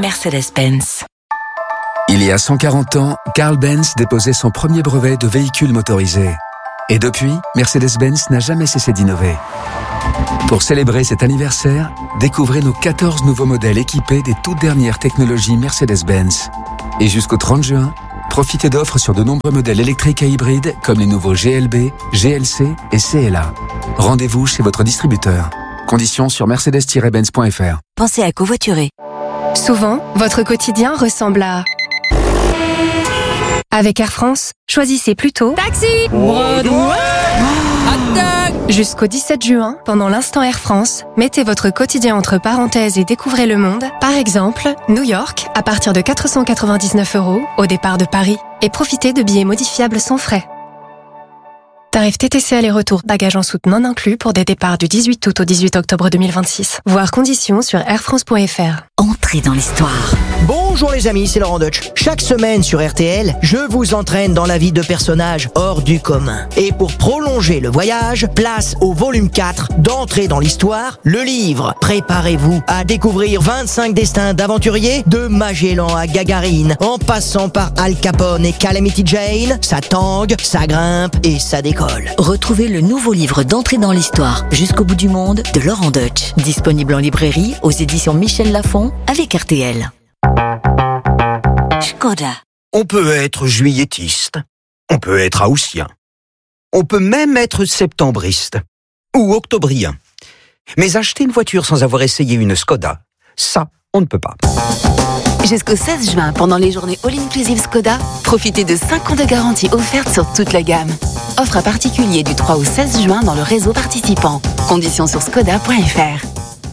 Mercedes-Benz. Il y a 140 ans, Carl Benz déposait son premier brevet de véhicule motorisé. Et depuis, Mercedes-Benz n'a jamais cessé d'innover. Pour célébrer cet anniversaire, découvrez nos 14 nouveaux modèles équipés des toutes dernières technologies Mercedes-Benz. Et jusqu'au 30 juin, profitez d'offres sur de nombreux modèles électriques et hybrides comme les nouveaux GLB, GLC et CLA. Rendez-vous chez votre distributeur. Conditions sur mercedes-benz.fr. Pensez à covoiturer. Souvent, votre quotidien ressemble à... Avec Air France, choisissez plutôt Taxi Broadway. Jusqu'au 17 juin, pendant l'instant Air France, mettez votre quotidien entre parenthèses et découvrez le monde. Par exemple, New York, à partir de 499 € au départ de Paris. Et profitez de billets modifiables sans frais. Tarif TTC aller-retour, bagages en soute non inclus pour des départs du 18 août au 18 octobre 2026. Voir conditions sur airfrance.fr. Entrez dans l'histoire. Bonjour les amis, c'est Laurent Deutsch. Chaque semaine sur RTL, je vous entraîne dans la vie de personnages hors du commun. Et pour prolonger le voyage, place au volume 4 d'Entrée dans l'histoire, le livre. Préparez-vous à découvrir 25 destins d'aventuriers, de Magellan à Gagarine, en passant par Al Capone et Calamity Jane. Ça tangue, ça grimpe et ça décolle. Retrouvez le nouveau livre d'Entrée dans l'histoire, Jusqu'au bout du monde, de Laurent Deutsch. Disponible en librairie, aux éditions Michel Lafon, avec RTL. Škoda. On peut être juilletiste, on peut être haussien, on peut même être septembriste ou octobrien. Mais acheter une voiture sans avoir essayé une Škoda, ça, on ne peut pas. Jusqu'au 16 juin, pendant les journées All-Inclusive Škoda, profitez de 5 ans de garantie offerte sur toute la gamme. Offre à particulier du 3 au 16 juin dans le réseau participant. Conditions sur škoda.fr.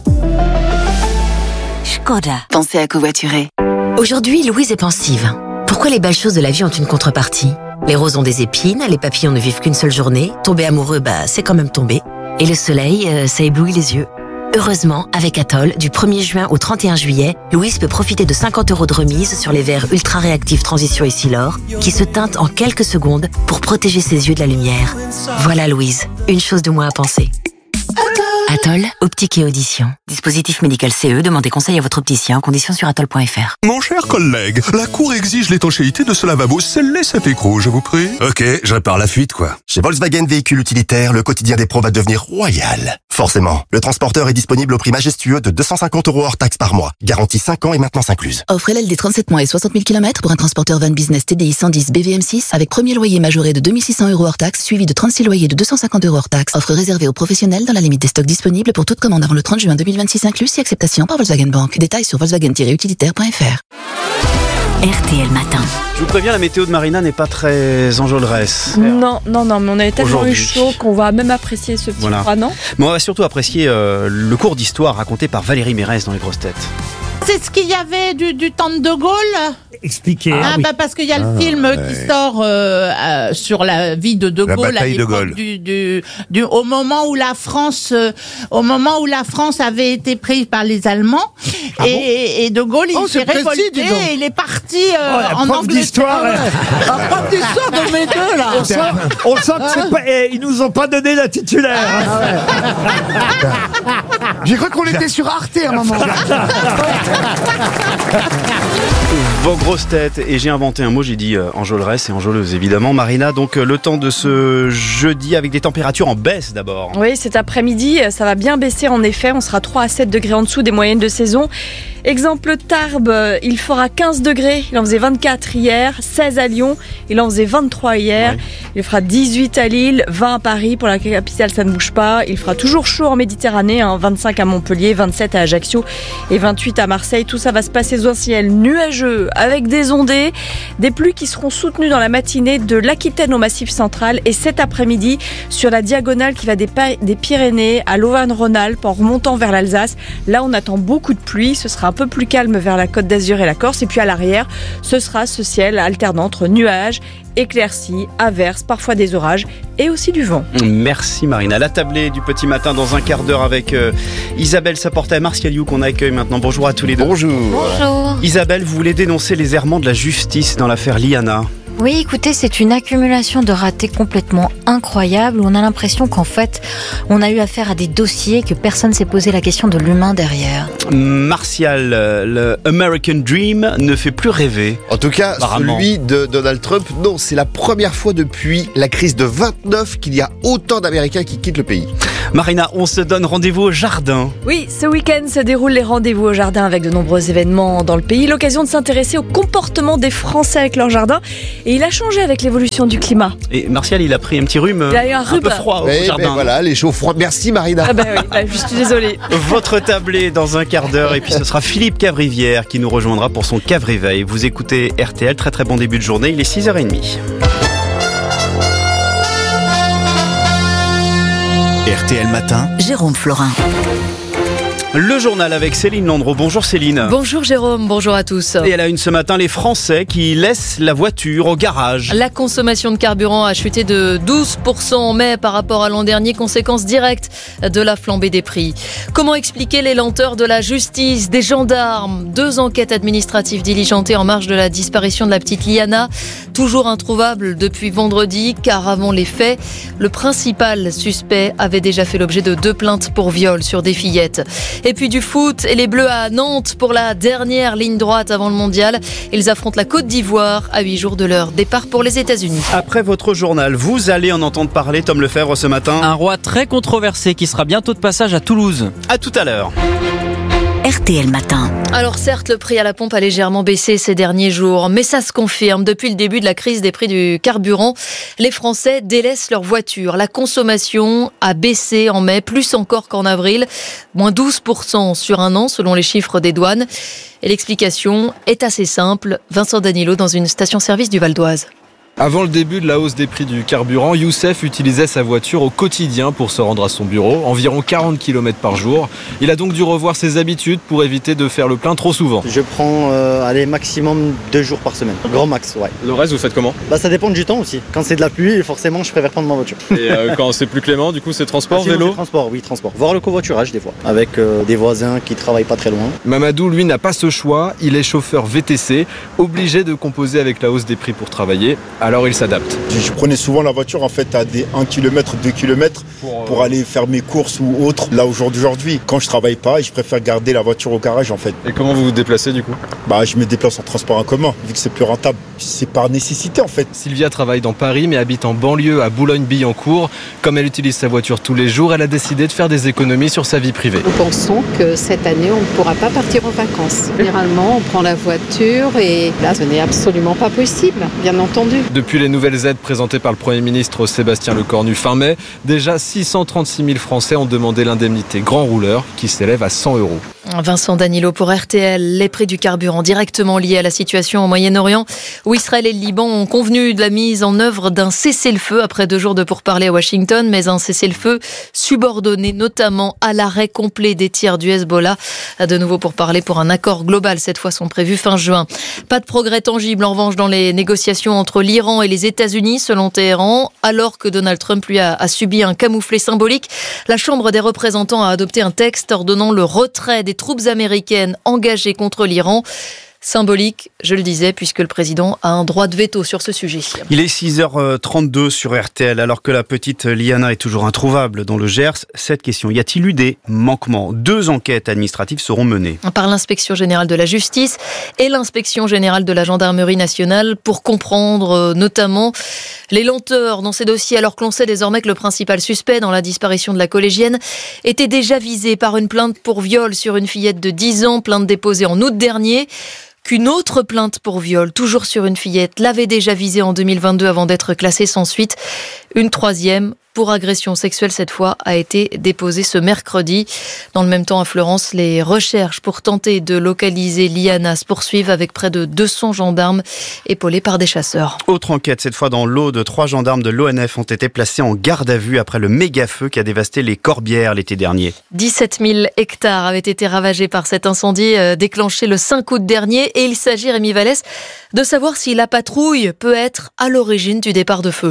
Škoda. Pensez à covoiturer. Aujourd'hui, Louise est pensive. Pourquoi les belles choses de la vie ont une contrepartie? Les roses ont des épines, les papillons ne vivent qu'une seule journée, tomber amoureux, c'est quand même tomber. Et le soleil, ça éblouit les yeux. Heureusement, avec Atoll, du 1er juin au 31 juillet, Louise peut profiter de 50 € de remise sur les verres ultra réactifs Transition et Silor, qui se teintent en quelques secondes pour protéger ses yeux de la lumière. Voilà Louise, une chose de moins à penser. Atoll, optique et audition. Dispositif médical CE, demandez conseil à votre opticien, conditions sur atoll.fr. Mon cher collègue, la Cour exige l'étanchéité de ce lavabo. Scellez cet écrou, je vous prie. Ok, je répare la fuite, quoi. Chez Volkswagen Véhicules Utilitaires, le quotidien des pros va devenir royal. Forcément, le transporteur est disponible au prix majestueux de 250 € hors taxe par mois. Garantie 5 ans et maintenance incluse. Offre LLD 37 mois et 60 000 km pour un transporteur van business TDI 110 BVM6 avec premier loyer majoré de 2600 € hors taxe, suivi de 36 loyers de 250 € hors taxe. Offre réservée aux professionnels dans la limite des stocks disponibles pour toute commande avant le 30 juin 2026 inclus si acceptation par Volkswagen Bank. Détails sur volkswagen-utilitaire.fr. RTL Matin. Je vous préviens, la météo de Marina n'est pas très enjôleresse. Non, mais on a tellement eu chaud qu'on va même apprécier ce petit froid, non ? Mais on va surtout apprécier le cours d'histoire raconté par Valérie Mérès dans Les Grosses Têtes. C'est ce qu'il y avait du temps de De Gaulle. Expliquez. Parce qu'il y a le film qui sort sur la vie de De Gaulle à l'époque au moment où la France avait été prise par les Allemands et De Gaulle il s'est révolté et il est parti en Angleterre. Un prof d'histoire de mes deux là. On sent que c'est pas, ils nous ont pas donné la titulaire. J'ai cru qu'on était sur Arte à un moment. Vos grosses têtes, et j'ai inventé un mot, j'ai dit enjôleresse et enjôleuse évidemment. Marina, donc le temps de ce jeudi avec des températures en baisse d'abord. Oui, cet après-midi, ça va bien baisser en effet, on sera 3 à 7 degrés en dessous des moyennes de saison. Exemple Tarbes, il fera 15 degrés, il en faisait 24 hier, 16 à Lyon, il en faisait 23 hier, il fera 18 à Lille, 20 à Paris, pour la capitale ça ne bouge pas, il fera toujours chaud en Méditerranée, 25 à Montpellier, 27 à Ajaccio et 28 à Marseille, tout ça va se passer sous un ciel nuageux avec des ondées, des pluies qui seront soutenues dans la matinée de l'Aquitaine au Massif central et cet après-midi sur la diagonale qui va des Pyrénées à l'Auvergne-Rhône-Alpes en remontant vers l'Alsace, là on attend beaucoup de pluie, ce sera un peu plus calme vers la Côte d'Azur et la Corse et puis à l'arrière ce sera ce ciel alternant entre nuages, éclaircies, averses, parfois des orages et aussi du vent. Merci Marina. La tablée du petit matin dans un quart d'heure avec Isabelle Saporta et Martial You qu'on accueille maintenant. Bonjour à tous les deux. Bonjour. Bonjour. Isabelle, vous voulez dénoncer les errements de la justice dans l'affaire Liana. Oui, écoutez, c'est une accumulation de ratés complètement incroyable où on a l'impression qu'en fait, on a eu affaire à des dossiers que personne ne s'est posé la question de l'humain derrière. Martial, le American Dream ne fait plus rêver. En tout cas, apparemment. Celui de Donald Trump, non, c'est la première fois depuis la crise de 29 qu'il y a autant d'Américains qui quittent le pays. Marina, on se donne rendez-vous au jardin. Oui, ce week-end se déroulent les rendez-vous au jardin avec de nombreux événements dans le pays. L'occasion de s'intéresser au comportement des Français avec leur jardin. Et il a changé avec l'évolution du climat. Et Martial, il a pris un petit rhume, Il a eu un rhume. peu froid au jardin. Ben voilà, les chauds froids. Merci Marina. Ah ben oui, je suis désolée. Votre tablé dans un quart d'heure et puis ce sera Philippe Cavrivière qui nous rejoindra pour son Cave Réveil. Vous écoutez RTL, très très bon début de journée, il est 6h30. RTL Matin, Jérôme Florin. Le journal avec Céline Landreau. Bonjour Céline. Bonjour Jérôme, bonjour à tous. Et à la une ce matin, les Français qui laissent la voiture au garage. La consommation de carburant a chuté de 12% en mai par rapport à l'an dernier, conséquence directe de la flambée des prix. Comment expliquer les lenteurs de la justice, des gendarmes? 2 enquêtes administratives diligentées en marge de la disparition de la petite Liana, toujours introuvable depuis vendredi, car avant les faits, le principal suspect avait déjà fait l'objet de 2 plaintes pour viol sur des fillettes. Et puis du foot et les Bleus à Nantes pour la dernière ligne droite avant le mondial. Ils affrontent la Côte d'Ivoire à 8 jours de leur départ pour les États-Unis. Après votre journal, vous allez en entendre parler, Tom Lefebvre, ce matin. Un roi très controversé qui sera bientôt de passage à Toulouse. À tout à l'heure. RTL Matin. Alors certes, le prix à la pompe a légèrement baissé ces derniers jours, mais ça se confirme. Depuis le début de la crise des prix du carburant, les Français délaissent leur voiture. La consommation a baissé en mai, plus encore qu'en avril, moins 12% sur un an selon les chiffres des douanes. Et l'explication est assez simple. Vincent Danilo dans une station-service du Val d'Oise. Avant le début de la hausse des prix du carburant, Youssef utilisait sa voiture au quotidien pour se rendre à son bureau, environ 40 km par jour. Il a donc dû revoir ses habitudes pour éviter de faire le plein trop souvent. Je prends maximum 2 jours par semaine, grand max, ouais. Le reste, vous faites comment ? Ça dépend du temps aussi. Quand c'est de la pluie, forcément, je préfère prendre ma voiture. Et quand c'est plus clément, du coup, c'est transport, sinon, vélo ? c'est transport, oui, transport. Voire le covoiturage des fois, avec des voisins qui travaillent pas très loin. Mamadou, lui, n'a pas ce choix. Il est chauffeur VTC, obligé de composer avec la hausse des prix pour travailler. Alors il s'adapte. Je prenais souvent la voiture en fait à des 1 km, 2 km pour aller faire mes courses ou autres. Là aujourd'hui, quand je travaille pas, je préfère garder la voiture au garage en fait. Et comment vous vous déplacez du coup ? Je me déplace en transport en commun vu que c'est plus rentable. C'est par nécessité en fait. Sylvia travaille dans Paris mais habite en banlieue à Boulogne-Billancourt. Comme elle utilise sa voiture tous les jours, elle a décidé de faire des économies sur sa vie privée. Nous pensons que cette année on ne pourra pas partir en vacances. Généralement on prend la voiture et là ce n'est absolument pas possible, bien entendu. Depuis les nouvelles aides présentées par le Premier ministre Sébastien Lecornu fin mai, déjà 636 000 Français ont demandé l'indemnité grand rouleur qui s'élève à 100 €. Vincent Danilo pour RTL. Les prix du carburant directement liés à la situation au Moyen-Orient où Israël et le Liban ont convenu de la mise en œuvre d'un cessez-le-feu après 2 jours de pourparlers à Washington, mais un cessez-le-feu subordonné notamment à l'arrêt complet des tirs du Hezbollah. De nouveau pourparlers pour un accord global cette fois sont prévus fin juin. Pas de progrès tangible en revanche dans les négociations entre l'Iran et les États-Unis selon Téhéran, alors que Donald Trump lui a subi un camouflet symbolique. La Chambre des représentants a adopté un texte ordonnant le retrait des troupes américaines engagées contre l'Iran. Symbolique, je le disais, puisque le président a un droit de veto sur ce sujet. Il est 6h32 sur RTL, alors que la petite Liana est toujours introuvable dans le Gers. Cette question, y a-t-il eu des manquements ? 2 enquêtes administratives seront menées. Par l'inspection générale de la justice et l'inspection générale de la gendarmerie nationale pour comprendre notamment les lenteurs dans ces dossiers, alors que l'on sait désormais que le principal suspect dans la disparition de la collégienne était déjà visé par une plainte pour viol sur une fillette de 10 ans, plainte déposée en août dernier. Qu'une autre plainte pour viol, toujours sur une fillette, l'avait déjà visée en 2022 avant d'être classée sans suite. Une 3e pour agression sexuelle cette fois a été déposée ce mercredi. Dans le même temps à Fleurance, les recherches pour tenter de localiser Liana se poursuivent avec près de 200 gendarmes épaulés par des chasseurs. Autre enquête, cette fois dans l'Aude, 3 gendarmes de l'ONF ont été placés en garde à vue après le méga-feu qui a dévasté les Corbières l'été dernier. 17 000 hectares avaient été ravagés par cet incendie déclenché le 5 août dernier et il s'agit, Rémi Vallès, de savoir si la patrouille peut être à l'origine du départ de feu.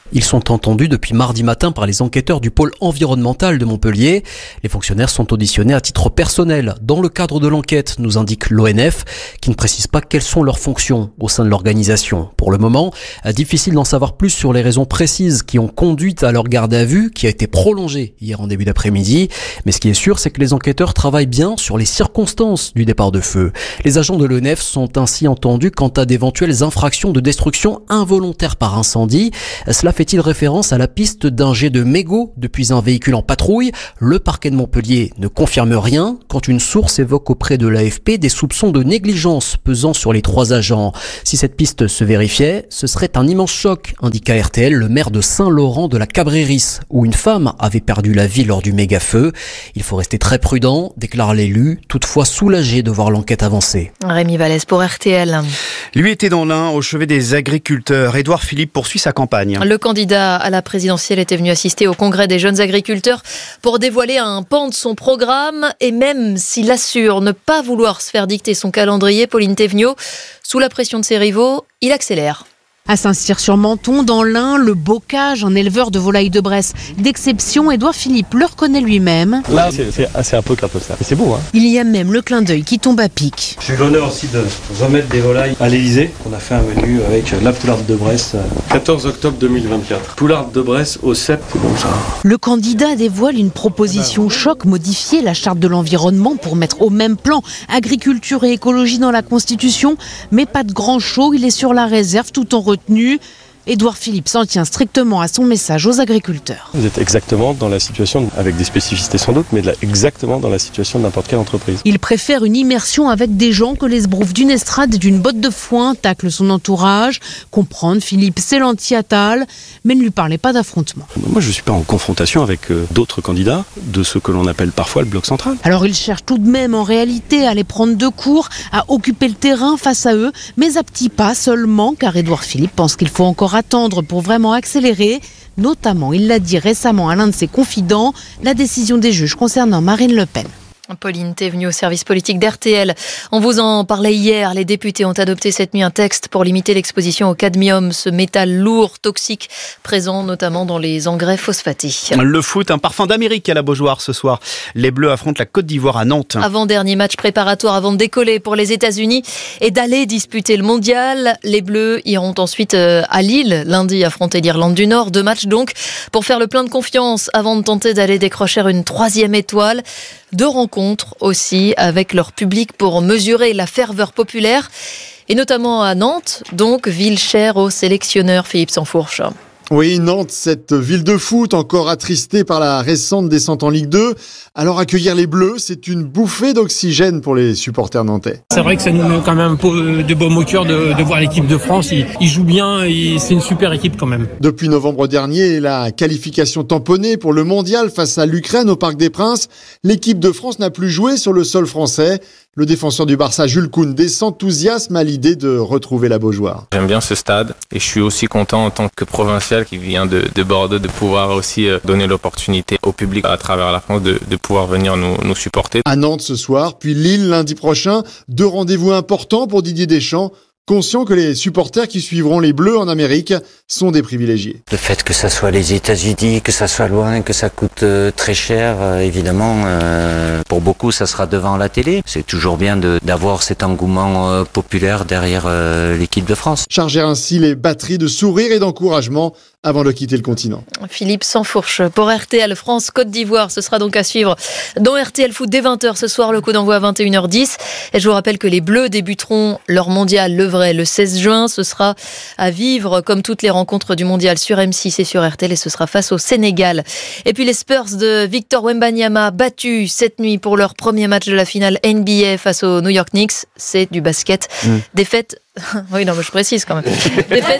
Ils sont entendus depuis mardi matin par les enquêteurs du pôle environnemental de Montpellier. Les fonctionnaires sont auditionnés à titre personnel dans le cadre de l'enquête, nous indique l'ONF, qui ne précise pas quelles sont leurs fonctions au sein de l'organisation. Pour le moment, difficile d'en savoir plus sur les raisons précises qui ont conduit à leur garde à vue, qui a été prolongée hier en début d'après-midi. Mais ce qui est sûr, c'est que les enquêteurs travaillent bien sur les circonstances du départ de feu. Les agents de l'ONF sont ainsi entendus quant à d'éventuelles infractions de destruction involontaire par incendie. Cela fait-il référence à la piste d'un jet de mégots depuis un véhicule en patrouille? Le parquet de Montpellier ne confirme rien quand une source évoque auprès de l'AFP des soupçons de négligence pesant sur les 3 agents. Si cette piste se vérifiait, ce serait un immense choc, indiqua RTL le maire de Saint-Laurent de la Cabrérice, où une femme avait perdu la vie lors du méga-feu. Il faut rester très prudent, déclare l'élu, toutefois soulagé de voir l'enquête avancer. Rémi Vallès pour RTL. Lui était dans l'Ain, au chevet des agriculteurs. Édouard Philippe poursuit sa campagne. Le candidat à la présidentielle était venu assister au congrès des jeunes agriculteurs pour dévoiler un pan de son programme. Et même s'il assure ne pas vouloir se faire dicter son calendrier, Pauline Théveniot, sous la pression de ses rivaux, il accélère. À Saint-Cyr-sur-Menton, dans l'Ain, le Bocage, un éleveur de volailles de Bresse d'exception, Édouard Philippe le reconnaît lui-même. Là, c'est un peu comme ça. Mais c'est beau, hein. Il y a même le clin d'œil qui tombe à pic. J'ai eu l'honneur aussi de remettre des volailles à l'Élysée. On a fait un menu avec la poularde de Bresse. 14 octobre 2024. Poularde de Bresse au cep, c'est bon ça. Le candidat dévoile une proposition choc, modifier la charte de l'environnement pour mettre au même plan agriculture et écologie dans la Constitution. Mais pas de grand show, il est sur la réserve tout en retenue. Édouard Philippe s'en tient strictement à son message aux agriculteurs. Vous êtes exactement dans la situation, avec des spécificités sans doute, mais exactement dans la situation de n'importe quelle entreprise. Il préfère une immersion avec des gens que l'esbrouffe d'une estrade et d'une botte de foin, tacle son entourage. Comprendre, Philippe, c'est l'anti-Attal, mais ne lui parlez pas d'affrontement. Moi, je ne suis pas en confrontation avec d'autres candidats de ce que l'on appelle parfois le bloc central. Alors il cherche tout de même en réalité à les prendre de court, à occuper le terrain face à eux, mais à petits pas seulement, car Édouard Philippe pense qu'il faut encore attendre pour vraiment accélérer. Notamment, il l'a dit récemment à l'un de ses confidents, la décision des juges concernant Marine Le Pen. Pauline Théveniot au service politique d'RTL. On vous en parlait hier. Les députés ont adopté cette nuit un texte pour limiter l'exposition au cadmium, ce métal lourd, toxique, présent notamment dans les engrais phosphatés. Le foot, un parfum d'Amérique à la Beaujoire ce soir. Les Bleus affrontent la Côte d'Ivoire à Nantes. Avant-dernier match préparatoire avant de décoller pour les États-Unis et d'aller disputer le mondial. Les Bleus iront ensuite à Lille, lundi, affronter l'Irlande du Nord. 2 matchs donc pour faire le plein de confiance avant de tenter d'aller décrocher une 3e étoile. 2 rencontres aussi avec leur public pour mesurer la ferveur populaire. Et notamment à Nantes, donc ville chère au sélectionneur Philippe Sansfourche. Oui, Nantes, cette ville de foot encore attristée par la récente descente en Ligue 2. Alors accueillir les Bleus, c'est une bouffée d'oxygène pour les supporters nantais. C'est vrai que ça nous met quand même un peu de baume au cœur de voir l'équipe de France. Ils jouent bien et c'est une super équipe quand même. Depuis novembre dernier, la qualification tamponnée pour le mondial face à l'Ukraine au Parc des Princes, l'équipe de France n'a plus joué sur le sol français. Le défenseur du Barça, Jules Koundé, s'enthousiasme à l'idée de retrouver la Beaujoire. J'aime bien ce stade et je suis aussi content en tant que provincial qui vient de Bordeaux de pouvoir aussi donner l'opportunité au public à travers la France de pouvoir venir nous supporter. À Nantes ce soir, puis Lille lundi prochain, 2 rendez-vous importants pour Didier Deschamps. Conscient que les supporters qui suivront les Bleus en Amérique sont des privilégiés. Le fait que ça soit les États-Unis, que ça soit loin, que ça coûte très cher, évidemment, pour beaucoup, ça sera devant la télé. C'est toujours bien d'avoir cet engouement populaire derrière l'équipe de France. Charger ainsi les batteries de sourires et d'encouragement avant de quitter le continent. Philippe Sansfourche pour RTL France-Côte d'Ivoire. Ce sera donc à suivre dans RTL Foot dès 20h ce soir. Le coup d'envoi à 21h10. Et je vous rappelle que les Bleus débuteront leur mondial le 16 juin. Ce sera à vivre comme toutes les rencontres du mondial sur M6 et sur RTL. Et ce sera face au Sénégal. Et puis les Spurs de Victor Wembanyama battus cette nuit pour leur premier match de la finale NBA face aux New York Knicks. C'est du basket. Défaite. Oui, non, mais je précise quand même. Défaite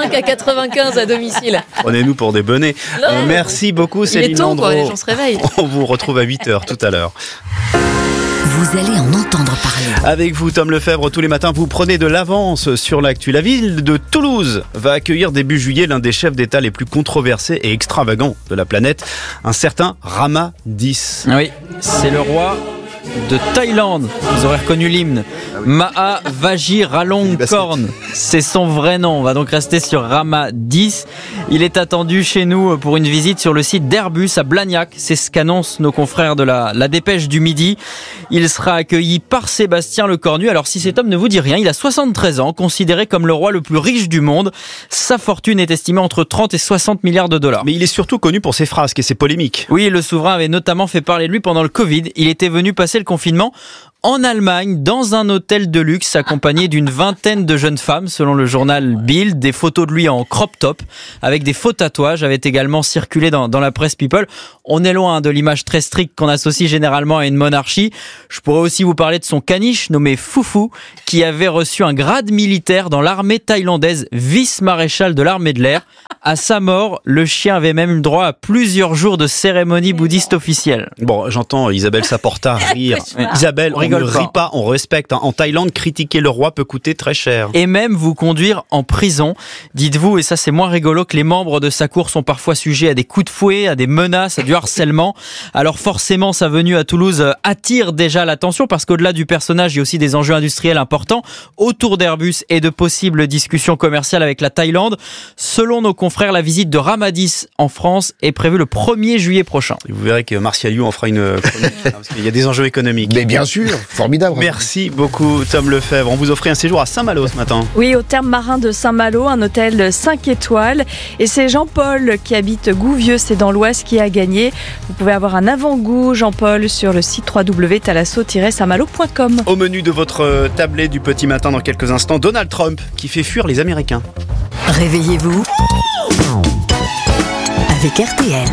105-95 à domicile. Prenez-nous pour des bonnets. Merci beaucoup, Céline Landreau. Les gens se réveillent. On vous retrouve à 8h tout à l'heure. Vous allez en entendre parler. Avec vous, Tom Lefebvre, tous les matins, vous prenez de l'avance sur l'actu. La ville de Toulouse va accueillir début juillet l'un des chefs d'État les plus controversés et extravagants de la planète, un certain Rama X. Oui, c'est le roi de Thaïlande. Vous aurez reconnu l'hymne. Maha Vajiralongkorn, c'est son vrai nom. On va donc rester sur Rama 10. Il est attendu chez nous pour une visite sur le site d'Airbus à Blagnac. C'est ce qu'annoncent nos confrères de la Dépêche du Midi. Il sera accueilli par Sébastien Lecornu. Alors si cet homme ne vous dit rien, il a 73 ans, considéré comme le roi le plus riche du monde. Sa fortune est estimée entre 30 et 60 milliards de dollars. Mais il est surtout connu pour ses frasques et ses polémiques. Oui, le souverain avait notamment fait parler de lui pendant le Covid. Il était venu passer le confinement en Allemagne, dans un hôtel de luxe, accompagné d'une vingtaine de jeunes femmes, selon le journal Bild. Des photos de lui en crop top, avec des faux tatouages, avaient également circulé dans la presse People. On est loin de l'image très stricte qu'on associe généralement à une monarchie. Je pourrais aussi vous parler de son caniche, nommé Foufou, qui avait reçu un grade militaire dans l'armée thaïlandaise, vice-maréchal de l'armée de l'air. À sa mort, le chien avait même eu droit à plusieurs jours de cérémonie bouddhiste officielle. Bon, j'entends Isabelle Saporta rire. Isabelle, on ne rit pas, on respecte. En Thaïlande, critiquer le roi peut coûter très cher. Et même vous conduire en prison. Dites-vous, et ça c'est moins rigolo, que les membres de sa cour sont parfois sujets à des coups de fouet, à des menaces, à du harcèlement. Alors forcément, sa venue à Toulouse attire déjà l'attention, parce qu'au-delà du personnage, il y a aussi des enjeux industriels importants autour d'Airbus et de possibles discussions commerciales avec la Thaïlande. Selon nos confrères, la visite de Ramadis en France est prévue le 1er juillet prochain. Et vous verrez que Martial You en fera une chronique, parce qu'il y a des enjeux économiques. Mais bien sûr, formidable. Merci beaucoup Tom Lefebvre. On vous offrait un séjour à Saint-Malo ce matin. Oui, au terme marin de Saint-Malo, un hôtel 5 étoiles. Et c'est Jean-Paul qui habite Gouvieux, c'est dans l'Ouest, qui a gagné. Vous pouvez avoir un avant-goût, Jean-Paul, sur le site www.talasso-saintmalo.com. Au menu de votre tablette du petit matin dans quelques instants, Donald Trump qui fait fuir les Américains. Réveillez-vous avec RTL.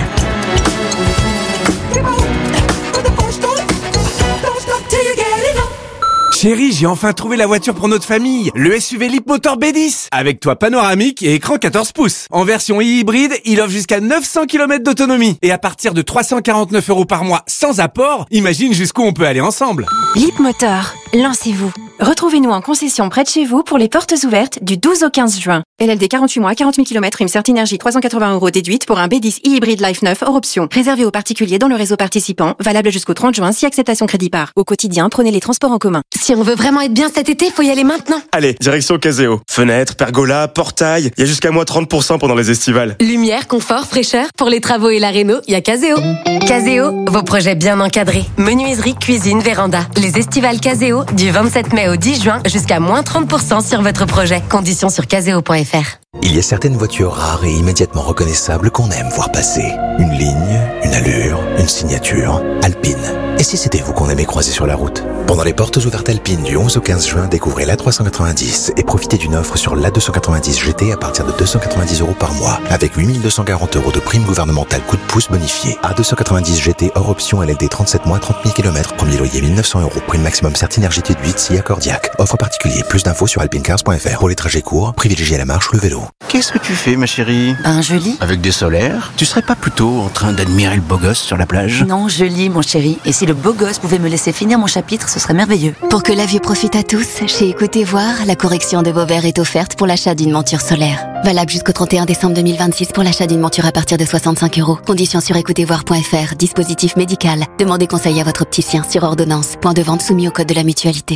Chérie, j'ai enfin trouvé la voiture pour notre famille, le SUV Leapmotor B10, avec toit panoramique et écran 14 pouces. En version hybride, il offre jusqu'à 900 km d'autonomie. Et à partir de 349 € par mois sans apport, imagine jusqu'où on peut aller ensemble. Leapmotor, lancez-vous. Retrouvez-nous en concession près de chez vous pour les portes ouvertes du 12 au 15 juin. LLD 48 mois, 40 000 km, prime Certinergie 380 € déduite pour un B10 hybride Life 9 hors option. Réservé aux particuliers dans le réseau participant, valable jusqu'au 30 juin si acceptation crédit par. Au quotidien, prenez les transports en commun. Si on veut vraiment être bien cet été, faut y aller maintenant. Allez, direction Caseo. Fenêtres, pergola, portail, il y a jusqu'à moins 30% pendant les estivales. Lumière, confort, fraîcheur, pour les travaux et la réno, il y a Caseo. Caseo, vos projets bien encadrés. Menuiserie, cuisine, véranda. Les estivales Caseo, du 27 mai au 10 juin, jusqu'à moins 30% sur votre projet. Conditions sur caseo.fr. Il y a certaines voitures rares et immédiatement reconnaissables qu'on aime voir passer. Une ligne, une allure, une signature. Alpine. Et si c'était vous qu'on aimait croiser sur la route? Pendant les portes ouvertes Alpine du 11 au 15 juin, découvrez l'A390 et profitez d'une offre sur l'A290 GT à partir de 290 € par mois, avec 8 240 € de prime gouvernementale coup de pouce bonifié. A290 GT hors option LLD 37 mois, 30 000 km, premier loyer 1 900 €, prime maximum Certinergie déduite si accordiaque. Offre particulier, plus d'infos sur alpinecars.fr. Pour les trajets courts, privilégiez la marche ou le vélo. Qu'est-ce que tu fais, ma chérie? Je lis. Avec des solaires? Tu serais pas plutôt en train d'admirer le beau gosse sur la plage? Non, je lis, mon chéri. Et si le beau gosse pouvait me laisser finir mon chapitre, ce serait merveilleux. Pour que la vue profite à tous, chez Écoutez Voir, la correction de vos verres est offerte pour l'achat d'une monture solaire. Valable jusqu'au 31 décembre 2026 pour l'achat d'une monture à partir de 65 €. Conditions sur écoutezvoir.fr. Dispositif médical. Demandez conseil à votre opticien sur ordonnance. Point de vente soumis au code de la mutualité.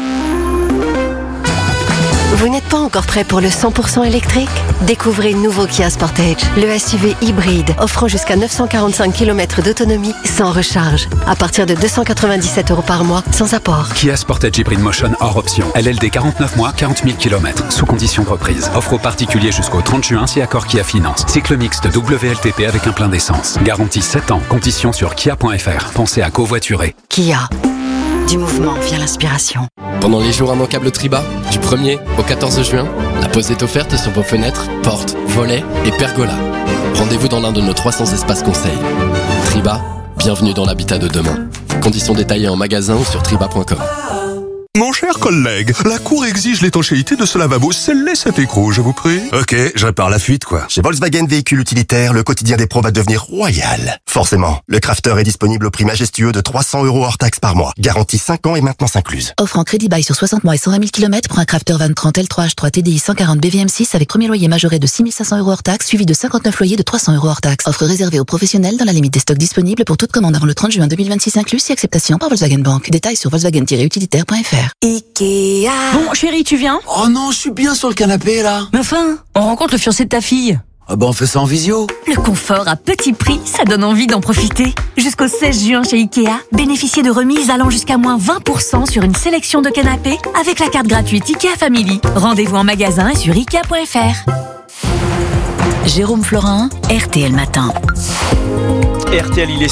Vous n'êtes pas encore prêt pour le 100% électrique? Découvrez le nouveau Kia Sportage, le SUV hybride offrant jusqu'à 945 km d'autonomie sans recharge, à partir de 297 € par mois sans apport. Kia Sportage Hybrid Motion hors option. LLD 49 mois, 40 000 km, sous condition de reprise. Offre aux particuliers jusqu'au 30 juin si accord Kia Finance. Cycle mixte WLTP avec un plein d'essence. Garantie 7 ans. Conditions sur kia.fr. Pensez à covoiturer. Kia. Du mouvement vient l'inspiration. Pendant les jours immanquables Triba, du 1er au 14 juin, la pause est offerte sur vos fenêtres, portes, volets et pergolas. Rendez-vous dans l'un de nos 300 espaces conseils. Triba, bienvenue dans l'habitat de demain. Conditions détaillées en magasin ou sur triba.com. Mon cher collègue, la Cour exige l'étanchéité de ce lavabo. Scellez cet écrou, je vous prie. Ok, je repars la fuite, quoi. Chez Volkswagen Véhicule Utilitaire, le quotidien des pros va devenir royal. Forcément, le Crafter est disponible au prix majestueux de 300 € hors taxe par mois. Garantie 5 ans et maintenance incluse. Offre en crédit bail sur 60 mois et 120 000 km pour un Crafter Van 30 L3H3 TDI 140 BVM6 avec premier loyer majoré de 6 500 € hors taxe, suivi de 59 loyers de 300 € hors taxe. Offre réservée aux professionnels dans la limite des stocks disponibles pour toute commande avant le 30 juin 2026 inclus, si acceptation par Volkswagen Bank. Détails sur volkswagen-utilitaire.fr. Bon, chérie, tu viens? Oh non, je suis bien sur le canapé là. Mais enfin, on rencontre le fiancé de ta fille. Ah bah on fait ça en visio. Le confort à petit prix, ça donne envie d'en profiter. Jusqu'au 16 juin chez Ikea, bénéficiez de remises allant jusqu'à moins 20% sur une sélection de canapés avec la carte gratuite Ikea Family. Rendez-vous en magasin et sur Ikea.fr. Jérôme Florin, RTL Matin. RTL, il est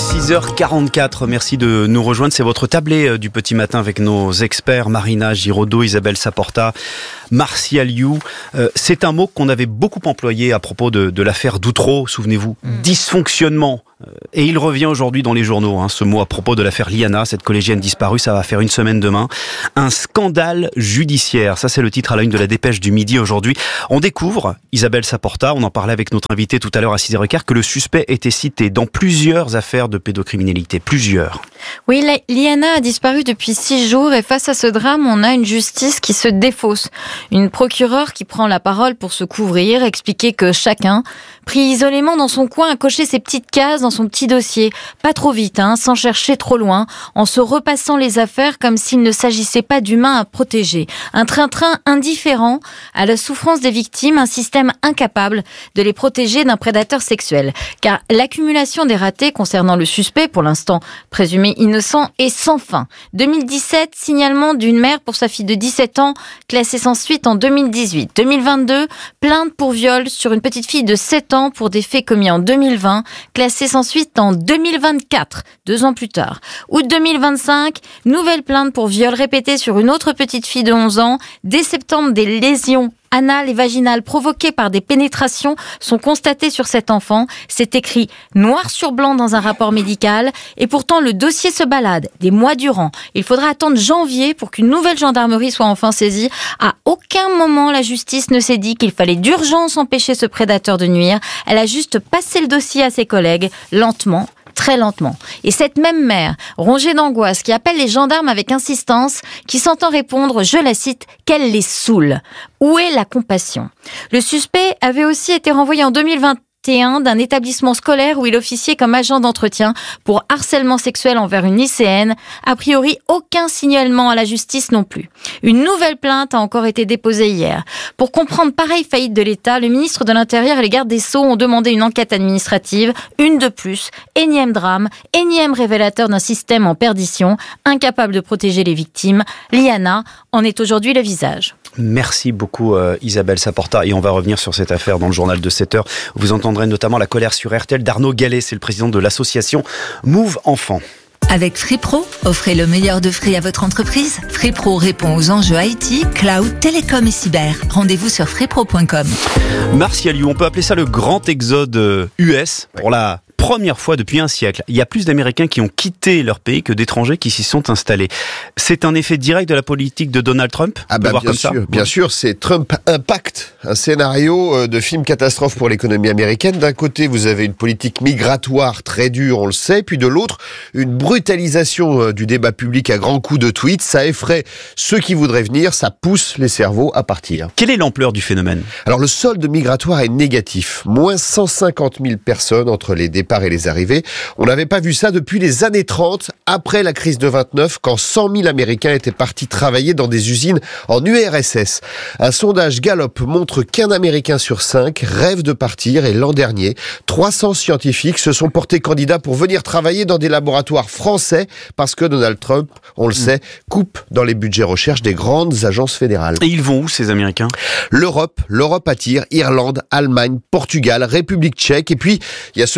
6h44. Merci de nous rejoindre. C'est votre tablé du petit matin avec nos experts Marina Giraudot, Isabelle Saporta, Martial You. C'est un mot qu'on avait beaucoup employé à propos de l'affaire d'Outreau, souvenez-vous. Dysfonctionnement. Et il revient aujourd'hui dans les journaux, ce mot à propos de l'affaire Liana, cette collégienne disparue, ça va faire une semaine demain. Un scandale judiciaire, ça c'est le titre à la une de la Dépêche du Midi aujourd'hui. On découvre, Isabelle Saporta, on en parlait avec notre invité tout à l'heure à 6h15, que le suspect était cité dans plusieurs affaires de pédocriminalité, plusieurs. Oui, Liana a disparu depuis 6 jours et face à ce drame, on a une justice qui se défausse. Une procureure qui prend la parole pour se couvrir, expliquer que chacun, pris isolément dans son coin, a coché ses petites cases dans son petit dossier. Pas trop vite, sans chercher trop loin, en se repassant les affaires comme s'il ne s'agissait pas d'humains à protéger. Un train-train indifférent à la souffrance des victimes, un système incapable de les protéger d'un prédateur sexuel. Car l'accumulation des ratés concernant le suspect, pour l'instant présumé innocent, est sans fin. 2017, signalement d'une mère pour sa fille de 17 ans, classée sans suite en 2018. 2022, plainte pour viol sur une petite fille de 7 ans pour des faits commis en 2020, classée sans suite en 2024, 2 ans plus tard. Août 2025, nouvelle plainte pour viol répété sur une autre petite fille de 11 ans. Dès septembre, des lésions anales et vaginales provoquées par des pénétrations sont constatées sur cet enfant. C'est écrit noir sur blanc dans un rapport médical et pourtant le dossier se balade des mois durant. Il faudra attendre janvier pour qu'une nouvelle gendarmerie soit enfin saisie. À aucun moment la justice ne s'est dit qu'il fallait d'urgence empêcher ce prédateur de nuire. Elle a juste passé le dossier à ses collègues, lentement, très lentement. Et cette même mère, rongée d'angoisse, qui appelle les gendarmes avec insistance, qui s'entend répondre, je la cite, qu'elle les saoule. Où est la compassion ? Le suspect avait aussi été renvoyé en 2021 d'un établissement scolaire où il officiait comme agent d'entretien pour harcèlement sexuel envers une lycéenne. A priori, aucun signalement à la justice non plus. Une nouvelle plainte a encore été déposée hier. Pour comprendre pareille faillite de l'État, le ministre de l'Intérieur et les gardes des Sceaux ont demandé une enquête administrative, une de plus, énième drame, énième révélateur d'un système en perdition, incapable de protéger les victimes. Liana en est aujourd'hui le visage. Merci beaucoup Isabelle Saporta, et on va revenir sur cette affaire dans le journal de 7h. Vous entendrez notamment la colère sur RTL d'Arnaud Gallet, c'est le président de l'association Move Enfants. Avec Free Pro, offrez le meilleur de Free à votre entreprise. Free Pro répond aux enjeux IT, cloud, télécom et cyber. Rendez-vous sur freepro.com. Martial You, on peut appeler ça le grand exode US pour la première fois depuis un siècle. Il y a plus d'Américains qui ont quitté leur pays que d'étrangers qui s'y sont installés. C'est un effet direct de la politique de Donald Trump, Bien sûr, c'est Trump Impact, un scénario de film catastrophe pour l'économie américaine. D'un côté, vous avez une politique migratoire très dure, on le sait, puis de l'autre, une brutalisation du débat public à grands coups de tweets. Ça effraie ceux qui voudraient venir, ça pousse les cerveaux à partir. Quelle est l'ampleur du phénomène ? Alors, le solde migratoire est négatif. Moins 150 000 personnes entre les départs et les arrivées. On n'avait pas vu ça depuis les années 30, après la crise de 29, quand 100 000 Américains étaient partis travailler dans des usines en URSS. Un sondage Gallup montre qu'un Américain sur 5 rêve de partir, et l'an dernier, 300 scientifiques se sont portés candidats pour venir travailler dans des laboratoires français, parce que Donald Trump, on le sait, coupe dans les budgets recherche des grandes agences fédérales. Et ils vont où, ces Américains ? L'Europe attire, Irlande, Allemagne, Portugal, République tchèque, et puis il y a ceux qui ne viennent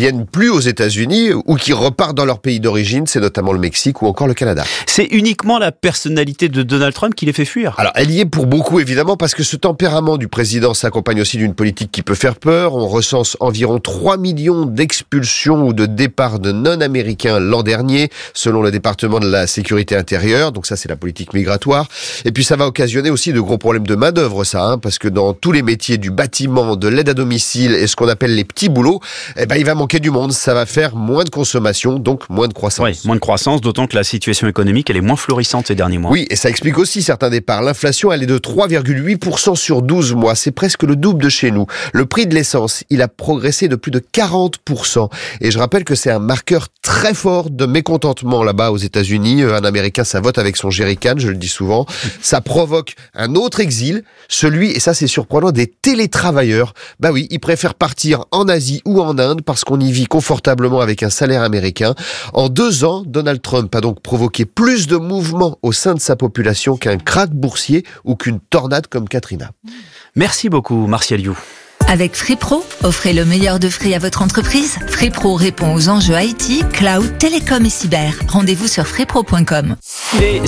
viennent plus aux États-Unis ou qui repartent dans leur pays d'origine, c'est notamment le Mexique ou encore le Canada. C'est uniquement la personnalité de Donald Trump qui les fait fuir. Alors, elle y est pour beaucoup, évidemment, parce que ce tempérament du président s'accompagne aussi d'une politique qui peut faire peur. On recense environ 3 millions d'expulsions ou de départs de non-américains l'an dernier, selon le département de la sécurité intérieure. Donc ça, c'est la politique migratoire. Et puis, ça va occasionner aussi de gros problèmes de main-d'œuvre, ça, parce que dans tous les métiers du bâtiment, de l'aide à domicile et ce qu'on appelle les petits boulots, il va manquer du monde. Ça va faire moins de consommation, donc moins de croissance. Oui, moins de croissance, d'autant que la situation économique, elle est moins florissante ces derniers mois. Oui, et ça explique aussi certains départs. L'inflation, elle est de 3,8% sur 12 mois. C'est presque le double de chez nous. Le prix de l'essence, il a progressé de plus de 40%. Et je rappelle que c'est un marqueur très fort de mécontentement là-bas aux États-Unis. Un Américain, ça vote avec son jerrycan, je le dis souvent. Ça provoque un autre exil, celui, et ça c'est surprenant, des télétravailleurs. Bah oui, ils préfèrent partir en Asie ou en Inde parce qu'on y vit confortablement avec un salaire américain. En 2 ans, Donald Trump a donc provoqué plus de mouvements au sein de sa population qu'un krach boursier ou qu'une tornade comme Katrina. Merci beaucoup, Martial You. Avec Free Pro, offrez le meilleur de Free à votre entreprise. Free Pro répond aux enjeux IT, cloud, télécom et cyber. Rendez-vous sur freepro.com. Il est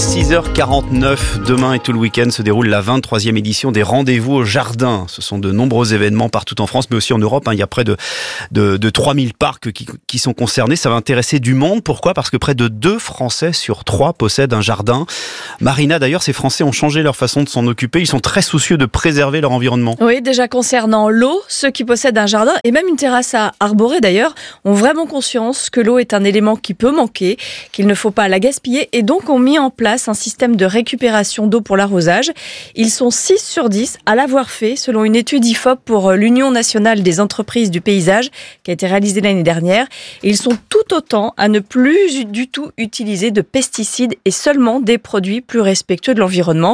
6h49. Demain et tout le week-end se déroule la 23e édition des Rendez-vous au Jardin. Ce sont de nombreux événements partout en France, mais aussi en Europe. Il y a près de 3000 parcs qui sont concernés. Ça va intéresser du monde. Pourquoi ? Parce que près de 2 Français sur 3 possèdent un jardin. Marina, d'ailleurs, ces Français ont changé leur façon de s'en occuper. Ils sont très soucieux de préserver leur environnement. Oui, déjà concernant l'eau, ceux qui possèdent un jardin et même une terrasse à arborer d'ailleurs ont vraiment conscience que l'eau est un élément qui peut manquer, qu'il ne faut pas la gaspiller et donc ont mis en place un système de récupération d'eau pour l'arrosage. Ils sont 6 sur 10 à l'avoir fait selon une étude IFOP pour l'Union nationale des entreprises du paysage qui a été réalisée l'année dernière. Et ils sont tout autant à ne plus du tout utiliser de pesticides et seulement des produits plus respectueux de l'environnement.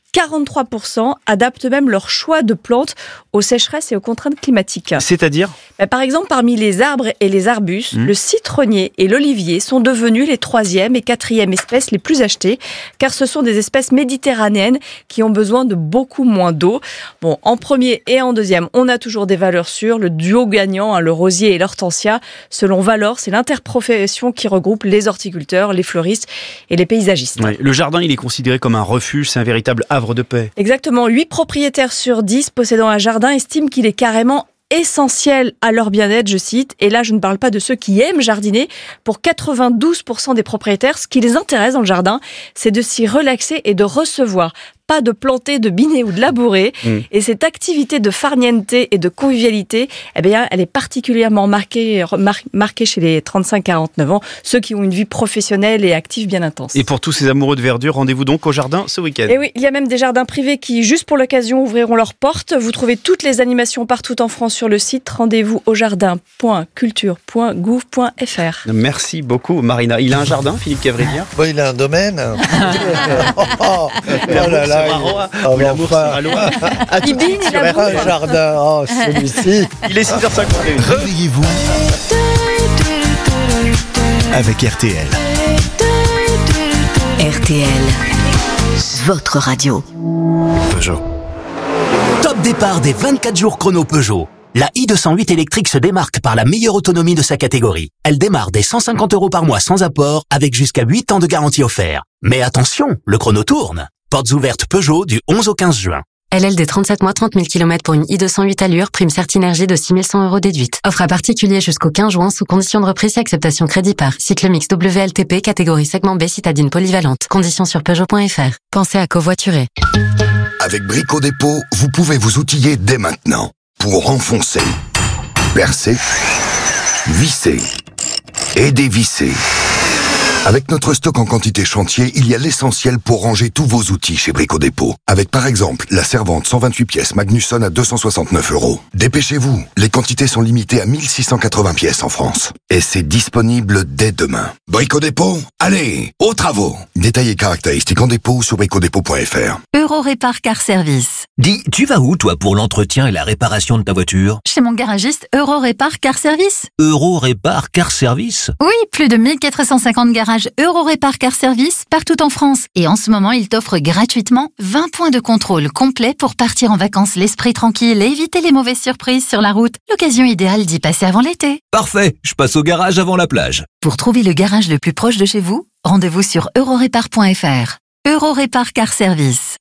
43% adaptent même leur choix de plantes aux sécheresses et aux contraintes climatiques. C'est-à-dire ? Par exemple, parmi les arbres et les arbustes, le citronnier et l'olivier sont devenus les 3e et 4e espèces les plus achetées, car ce sont des espèces méditerranéennes qui ont besoin de beaucoup moins d'eau. Bon, en premier et en deuxième, on a toujours des valeurs sûres. Le duo gagnant, le rosier et l'hortensia, selon Valor, c'est l'interprofession qui regroupe les horticulteurs, les fleuristes et les paysagistes. Oui, le jardin, il est considéré comme un refuge, c'est un véritable havre de paix. Exactement, 8 propriétaires sur 10 possédant un jardin estiment qu'il est carrément essentiel à leur bien-être, je cite. Et là, je ne parle pas de ceux qui aiment jardiner. Pour 92% des propriétaires, ce qui les intéresse dans le jardin, c'est de s'y relaxer et de recevoir. Pas de planter, de biner ou de labourer. Et cette activité de farniente et de convivialité, elle est particulièrement marquée chez les 35-49 ans, ceux qui ont une vie professionnelle et active bien intense. Et pour tous ces amoureux de verdure, rendez-vous donc au jardin ce week-end. Et oui, il y a même des jardins privés qui, juste pour l'occasion, ouvriront leurs portes. Vous trouvez toutes les animations partout en France sur le site rendez-vous au jardin.culture.gouv.fr. Merci beaucoup, Marina. Il a un jardin, Philippe Cavrivière ? Il a un domaine. Oh là là. L'amour sera loin. Il bine, il a un jardin. Oh, celui-ci. Il est 6h51. Réveillez-vous avec RTL. RTL, votre radio. Peugeot. Top départ des 24 jours chrono Peugeot. La i208 électrique se démarque par la meilleure autonomie de sa catégorie. Elle démarre dès 150 € par mois sans apport, avec jusqu'à 8 ans de garantie offerte. Mais attention, le chrono tourne. Portes ouvertes Peugeot du 11 au 15 juin. LLD 37 mois, 30 000 km pour une i208 allure, prime Certinergie de 6 100 € déduite. Offre à particulier jusqu'au 15 juin sous condition de reprise et acceptation crédit par. Cycle mix WLTP, catégorie segment B, citadine polyvalente. Conditions sur Peugeot.fr. Pensez à covoiturer. Avec Brico Dépôt, vous pouvez vous outiller dès maintenant pour enfoncer, percer, visser et dévisser. Avec notre stock en quantité chantier, il y a l'essentiel pour ranger tous vos outils chez Brico Dépôt. Avec par exemple la servante 128 pièces Magnusson à 269 €. Dépêchez-vous, les quantités sont limitées à 1680 pièces en France. Et c'est disponible dès demain. Brico Dépôt, allez, aux travaux. Détails et caractéristiques en dépôt sur bricodépôt.fr. Eurorépar Car Service. Dis, tu vas où toi pour l'entretien et la réparation de ta voiture ? Chez mon garagiste Eurorépar Car Service. Eurorépar Car Service ? Oui, plus de 1450 garages garage Eurorépar Car Service partout en France. Et en ce moment, il t'offre gratuitement 20 points de contrôle complet pour partir en vacances l'esprit tranquille et éviter les mauvaises surprises sur la route. L'occasion idéale d'y passer avant l'été. Parfait, je passe au garage avant la plage. Pour trouver le garage le plus proche de chez vous, rendez-vous sur eurorépar.fr. Eurorépar Car Service.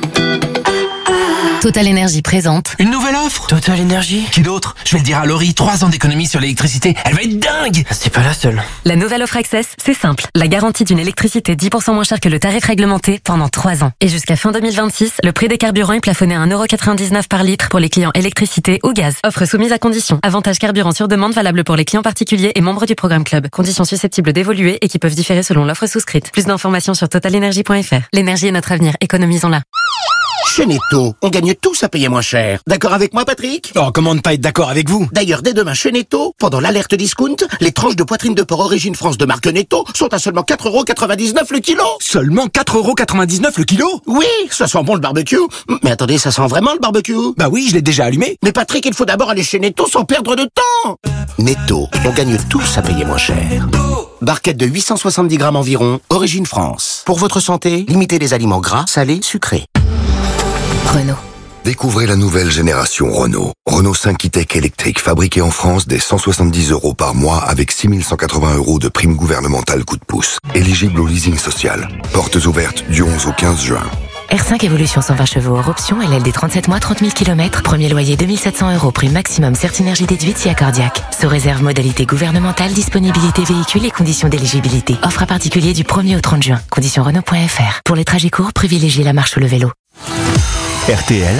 Total Énergie présente. Une nouvelle offre Total Énergie. Qui d'autre? Je vais le dire à Laurie, 3 ans d'économie sur l'électricité. Elle va être dingue. C'est pas la seule. La nouvelle offre Access, c'est simple. La garantie d'une électricité 10% moins chère que le tarif réglementé pendant 3 ans. Et jusqu'à fin 2026, le prix des carburants est plafonné à 1,99€ par litre pour les clients électricité ou gaz. Offre soumise à conditions. Avantage carburant sur demande valable pour les clients particuliers et membres du programme Club. Conditions susceptibles d'évoluer et qui peuvent différer selon l'offre souscrite. Plus d'informations sur totalenergie.fr. L'énergie est notre avenir, économisons-la. Chez Netto, on gagne tous à payer moins cher. D'accord avec moi, Patrick? Oh, comment ne pas être d'accord avec vous? D'ailleurs, dès demain chez Netto, pendant l'alerte discount, les tranches de poitrine de porc Origine France de marque Netto sont à seulement 4,99€ le kilo. Seulement 4,99€ le kilo? Oui, ça sent bon le barbecue. Mais attendez, ça sent vraiment le barbecue? Bah oui, je l'ai déjà allumé. Mais Patrick, il faut d'abord aller chez Netto sans perdre de temps. Netto, on gagne tous à payer moins cher. Barquette de 870 grammes environ, Origine France. Pour votre santé, limitez les aliments gras, salés, sucrés. Renault. Découvrez la nouvelle génération Renault. Renault 5 e-Tech électrique fabriqué en France dès 170€ par mois avec 6180€ de prime gouvernementale coup de pouce. Éligible au leasing social. Portes ouvertes du 11 au 15 juin. R5 Evolution 120 chevaux hors option, LLD 37 mois, 30 000 km. Premier loyer 2700€, prime maximum Certinergie déduite si accordiaque. Sous réserve modalité gouvernementale, disponibilité véhicule et conditions d'éligibilité. Offre à particulier du 1er au 30 juin. Conditions Renault.fr. Pour les trajets courts, privilégiez la marche ou le vélo. RTL.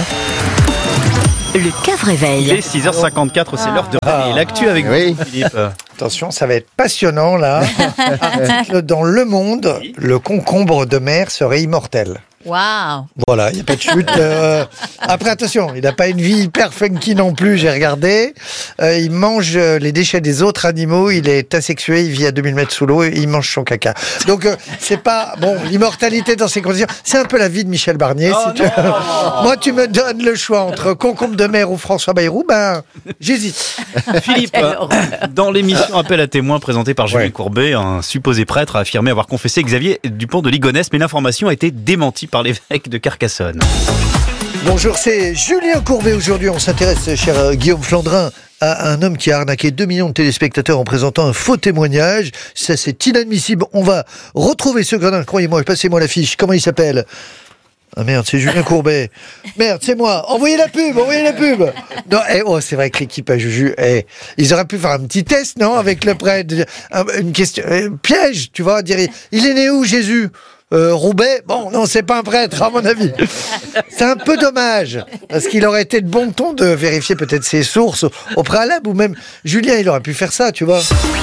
Le Cave Réveil. Il est 6h54, c'est l'heure de réveiller l'actu avec vous, Philippe. Attention, ça va être passionnant là. Article dans Le Monde, le concombre de mer serait immortel. Waouh. Voilà, il n'y a pas de chute. Après, attention, il n'a pas une vie hyper funky non plus, j'ai regardé. Il mange les déchets des autres animaux, il est asexué, il vit à 2000 mètres sous l'eau et il mange son caca. Donc, c'est pas... Bon, l'immortalité dans ces conditions, c'est un peu la vie de Michel Barnier. Si tu... Moi, tu me donnes le choix entre concombre de mer ou François Bayrou, ben, j'hésite. Philippe, dans l'émission Appel à témoins présentée par Julien Courbet, un supposé prêtre a affirmé avoir confessé Xavier Dupont de Ligonnès, mais l'information a été démentie par l'évêque de Carcassonne. Bonjour, c'est Julien Courbet. Aujourd'hui, on s'intéresse, cher Guillaume Flandrin, à un homme qui a arnaqué 2 millions de téléspectateurs en présentant un faux témoignage. Ça, c'est inadmissible. On va retrouver ce gredin. Croyez-moi, passez-moi la fiche. Comment il s'appelle ? Ah merde, c'est Julien Courbet. Merde, c'est moi. Envoyez la pub. Non, c'est vrai que l'équipe a Juju. Ils auraient pu faire un petit test, non, avec le prêtre. Une question, piège, tu vois, dire, il est né où, Jésus ? Roubaix, bon, non, c'est pas un prêtre, à mon avis. C'est un peu dommage, parce qu'il aurait été de bon ton de vérifier peut-être ses sources au préalable, ou même Julien, il aurait pu faire ça, tu vois.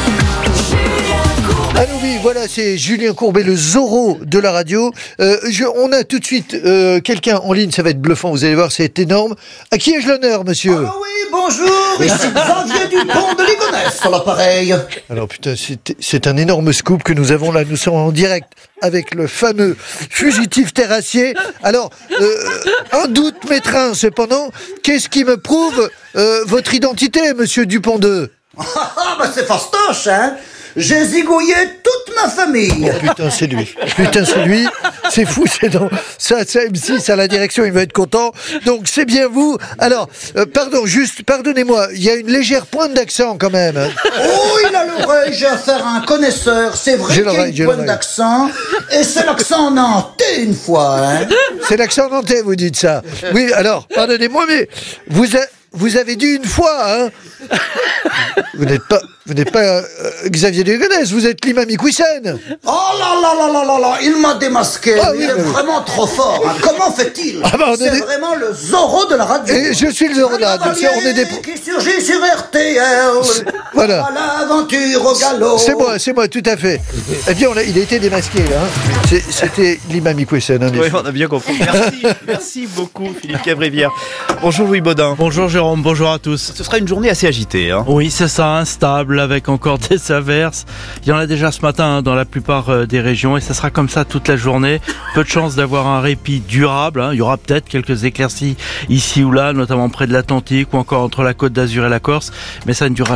Ah oui, voilà, c'est Julien Courbet, le Zorro de la radio. On a tout de suite quelqu'un en ligne, ça va être bluffant, vous allez voir, c'est énorme. À qui ai-je l'honneur, monsieur ? Ah oui, bonjour, ici Xavier Dupont de Ligonnès à l'appareil. Alors putain, c'est un énorme scoop que nous avons là, nous sommes en direct avec le fameux fugitif terrassier. Alors, un doute m'étreint cependant, qu'est-ce qui me prouve votre identité, monsieur Dupont 2 ? Bah c'est fastoche, hein. J'ai zigouillé toute ma famille. Oh putain, c'est lui. C'est fou, c'est dans... Ça M6 à la direction, il va être content. Donc, c'est bien vous. Alors, pardonnez-moi, il y a une légère pointe d'accent quand même. Oh, il a l'oreille, j'ai affaire à un connaisseur. C'est vrai qu'il y a une pointe d'accent. Et c'est l'accent nantais une fois, hein. C'est l'accent nantais, vous dites ça. Oui, alors, pardonnez-moi, mais vous avez dit une fois, hein. Vous n'êtes pas Xavier de Ligonnès, vous êtes l'imam Iqwisen. Oh là, il m'a démasqué. Il est vraiment trop fort. Hein. Comment fait-il ? C'est vraiment le Zorro de la radio. Et je suis le Zorro de la radio. Qui surgit sur RTL. Voilà. À l'aventure au galop. C'est moi, tout à fait. Eh bien, il a été démasqué, là. Hein. C'était l'imam Iqwisen. Hein, oui, on a bien compris. Merci beaucoup, Philippe Cavrivière. Bonjour Louis Baudin. Bonjour Jérôme, bonjour à tous. Ce sera une journée assez agitée. Hein. Oui, c'est ça, instable, avec encore des averses. Il y en a déjà ce matin dans la plupart des régions et ça sera comme ça toute la journée. Peu de chance d'avoir un répit durable. Hein. Il y aura peut-être quelques éclaircies ici ou là, notamment près de l'Atlantique ou encore entre la Côte d'Azur et la Corse, mais ça ne durera jamais longtemps.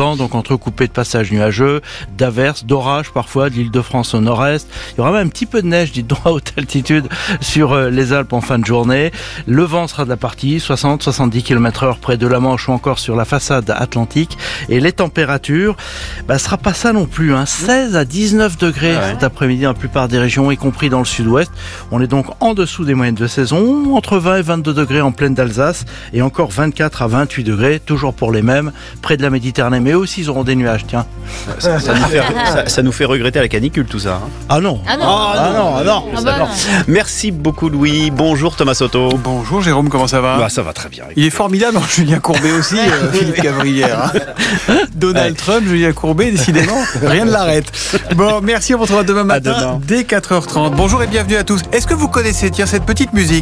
temps, donc entrecoupé de passages nuageux, d'averses, d'orages parfois, de l'Île-de-France au nord-est. Il y aura même un petit peu de neige, dites donc, à haute altitude sur les Alpes en fin de journée. Le vent sera de la partie, 60-70 km/h près de la Manche ou encore sur la façade atlantique. Et les températures, sera pas ça non plus, 16 à 19 degrés cet après-midi dans la plupart des régions, y compris dans le sud-ouest. On est donc en dessous des moyennes de saison, entre 20 et 22 degrés en plaine d'Alsace et encore 24 à 28 degrés, toujours pour les mêmes, près de la Méditerranée. Mais eux aussi, ils auront des nuages, tiens. Ça nous fait regretter la canicule, tout ça. Ah non. Non. Merci beaucoup, Louis. Bonjour, Thomas Soto. Bonjour, Jérôme, comment ça va ? Ça va très bien. Il est formidable, Julien Courbet aussi, Philippe Cavrière. Donald Trump, Julien Courbet, décidément, rien ne l'arrête. Bon, merci, on vous retrouvera demain matin dès 4h30. Bonjour et bienvenue à tous. Est-ce que vous connaissez, cette petite musique ?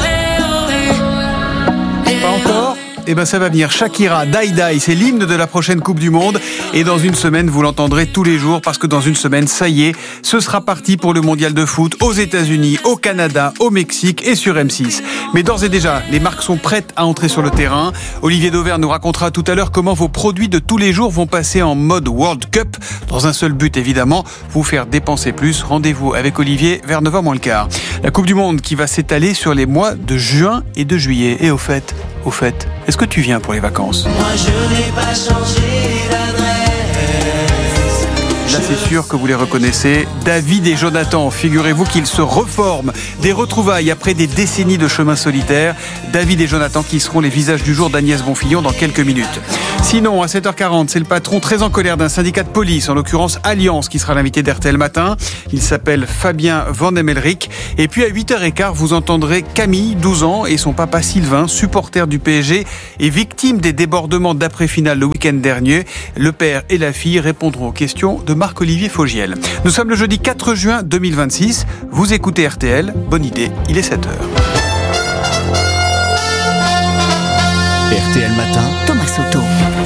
Pas encore ? Ça va venir. Shakira, Die Die, c'est l'hymne de la prochaine Coupe du Monde. Et dans une semaine, vous l'entendrez tous les jours parce que dans une semaine, ça y est, ce sera parti pour le mondial de foot aux États-Unis, au Canada, au Mexique et sur M6. Mais d'ores et déjà, les marques sont prêtes à entrer sur le terrain. Olivier Dauvert nous racontera tout à l'heure comment vos produits de tous les jours vont passer en mode World Cup. Dans un seul but, évidemment, vous faire dépenser plus. Rendez-vous avec Olivier vers 9h moins le quart. La Coupe du Monde qui va s'étaler sur les mois de juin et de juillet. Et au fait, est-ce que tu viens pour les vacances ? Moi je n'ai pas changé d'adresse. Là c'est sûr que vous les reconnaissez. David et Jonathan, figurez-vous qu'ils se reforment. Des retrouvailles après des décennies de chemin solitaire. David et Jonathan qui seront les visages du jour d'Agnès Bonfillon dans quelques minutes. Sinon, à 7h40, c'est le patron très en colère d'un syndicat de police, en l'occurrence Alliance, qui sera l'invité d'RTL Matin. Il s'appelle Fabien Van Emelric. Et puis à 8h15, vous entendrez Camille, 12 ans, et son papa Sylvain, supporter du PSG et victime des débordements d'après-finale le week-end dernier. Le père et la fille répondront aux questions de Marc-Olivier Fogiel. Nous sommes le jeudi 4 juin 2026. Vous écoutez RTL. Bonne idée, il est 7h. RTL Matin, Thomas Soto.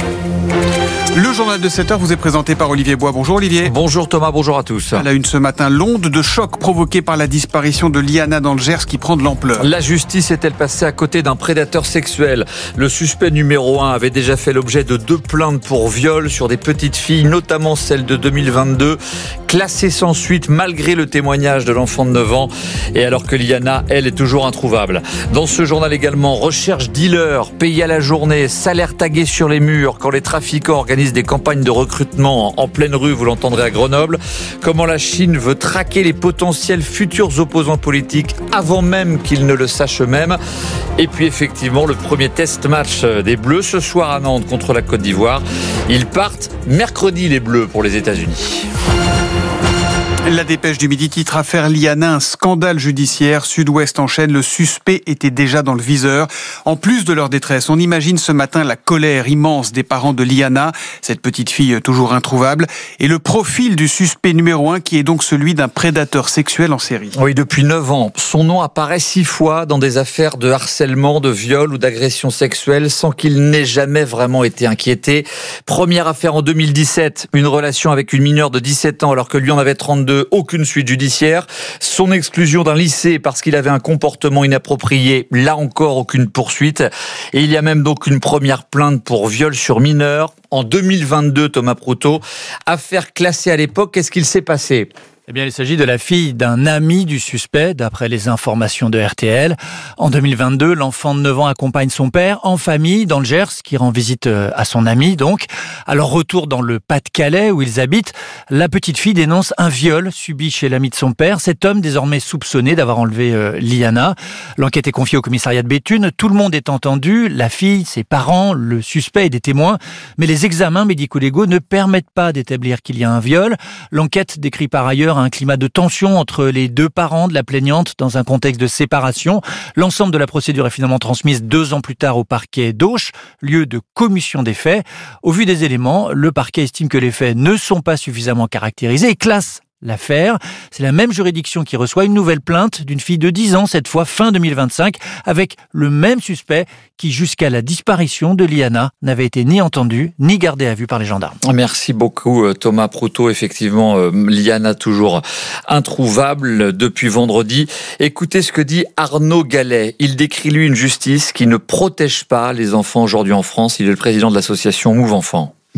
Le journal de 7h vous est présenté par Olivier Bois. Bonjour Olivier. Bonjour Thomas, bonjour à tous. À la une ce matin, l'onde de choc provoquée par la disparition de Liana dans le Gers qui prend de l'ampleur. La justice est-elle passée à côté d'un prédateur sexuel ? Le suspect numéro 1 avait déjà fait l'objet de 2 plaintes pour viol sur des petites filles, notamment celle de 2022, classée sans suite malgré le témoignage de l'enfant de 9 ans et alors que Liana, elle, est toujours introuvable. Dans ce journal également, recherche dealer, payé à la journée, salaire tagué sur les murs quand les trafiquants organisent des campagnes de recrutement en pleine rue, vous l'entendrez à Grenoble. Comment la Chine veut traquer les potentiels futurs opposants politiques avant même qu'ils ne le sachent eux-mêmes. Et puis effectivement, le premier test match des Bleus ce soir à Nantes contre la Côte d'Ivoire. Ils partent mercredi, les Bleus, pour les États-Unis. La dépêche du midi titre affaire Liana, un scandale judiciaire. Sud-Ouest enchaîne, le suspect était déjà dans le viseur. En plus de leur détresse, on imagine ce matin la colère immense des parents de Liana, cette petite fille toujours introuvable, et le profil du suspect numéro 1 qui est donc celui d'un prédateur sexuel en série. Oui, depuis 9 ans, son nom apparaît 6 fois dans des affaires de harcèlement, de viol ou d'agression sexuelle sans qu'il n'ait jamais vraiment été inquiété. Première affaire en 2017, une relation avec une mineure de 17 ans alors que lui en avait 32. Aucune suite judiciaire. Son exclusion d'un lycée parce qu'il avait un comportement inapproprié. Là encore, aucune poursuite. Et il y a même donc une première plainte pour viol sur mineur. En 2022, Thomas Proutot, affaire classée à l'époque. Qu'est-ce qu'il s'est passé ? Eh bien, il s'agit de la fille d'un ami du suspect, d'après les informations de RTL. En 2022, l'enfant de 9 ans accompagne son père en famille dans le Gers, qui rend visite à son ami, donc. À leur retour dans le Pas-de-Calais, où ils habitent, la petite fille dénonce un viol subi chez l'ami de son père. Cet homme, désormais soupçonné d'avoir enlevé Liana. L'enquête est confiée au commissariat de Béthune. Tout le monde est entendu, la fille, ses parents, le suspect et des témoins. Mais les examens médico-légaux ne permettent pas d'établir qu'il y a un viol. L'enquête décrit par ailleurs un climat de tension entre les 2 parents de la plaignante dans un contexte de séparation. L'ensemble de la procédure est finalement transmise 2 ans plus tard au parquet d'Auch, lieu de commission des faits. Au vu des éléments, le parquet estime que les faits ne sont pas suffisamment caractérisés et classe l'affaire. C'est la même juridiction qui reçoit une nouvelle plainte d'une fille de 10 ans, cette fois fin 2025, avec le même suspect qui, jusqu'à la disparition de Liana, n'avait été ni entendu, ni gardé à vue par les gendarmes. Merci beaucoup Thomas Proutot. Effectivement, Liana toujours introuvable depuis vendredi. Écoutez ce que dit Arnaud Gallet. Il décrit lui une justice qui ne protège pas les enfants aujourd'hui en France. Il est le président de l'association Move Enfants.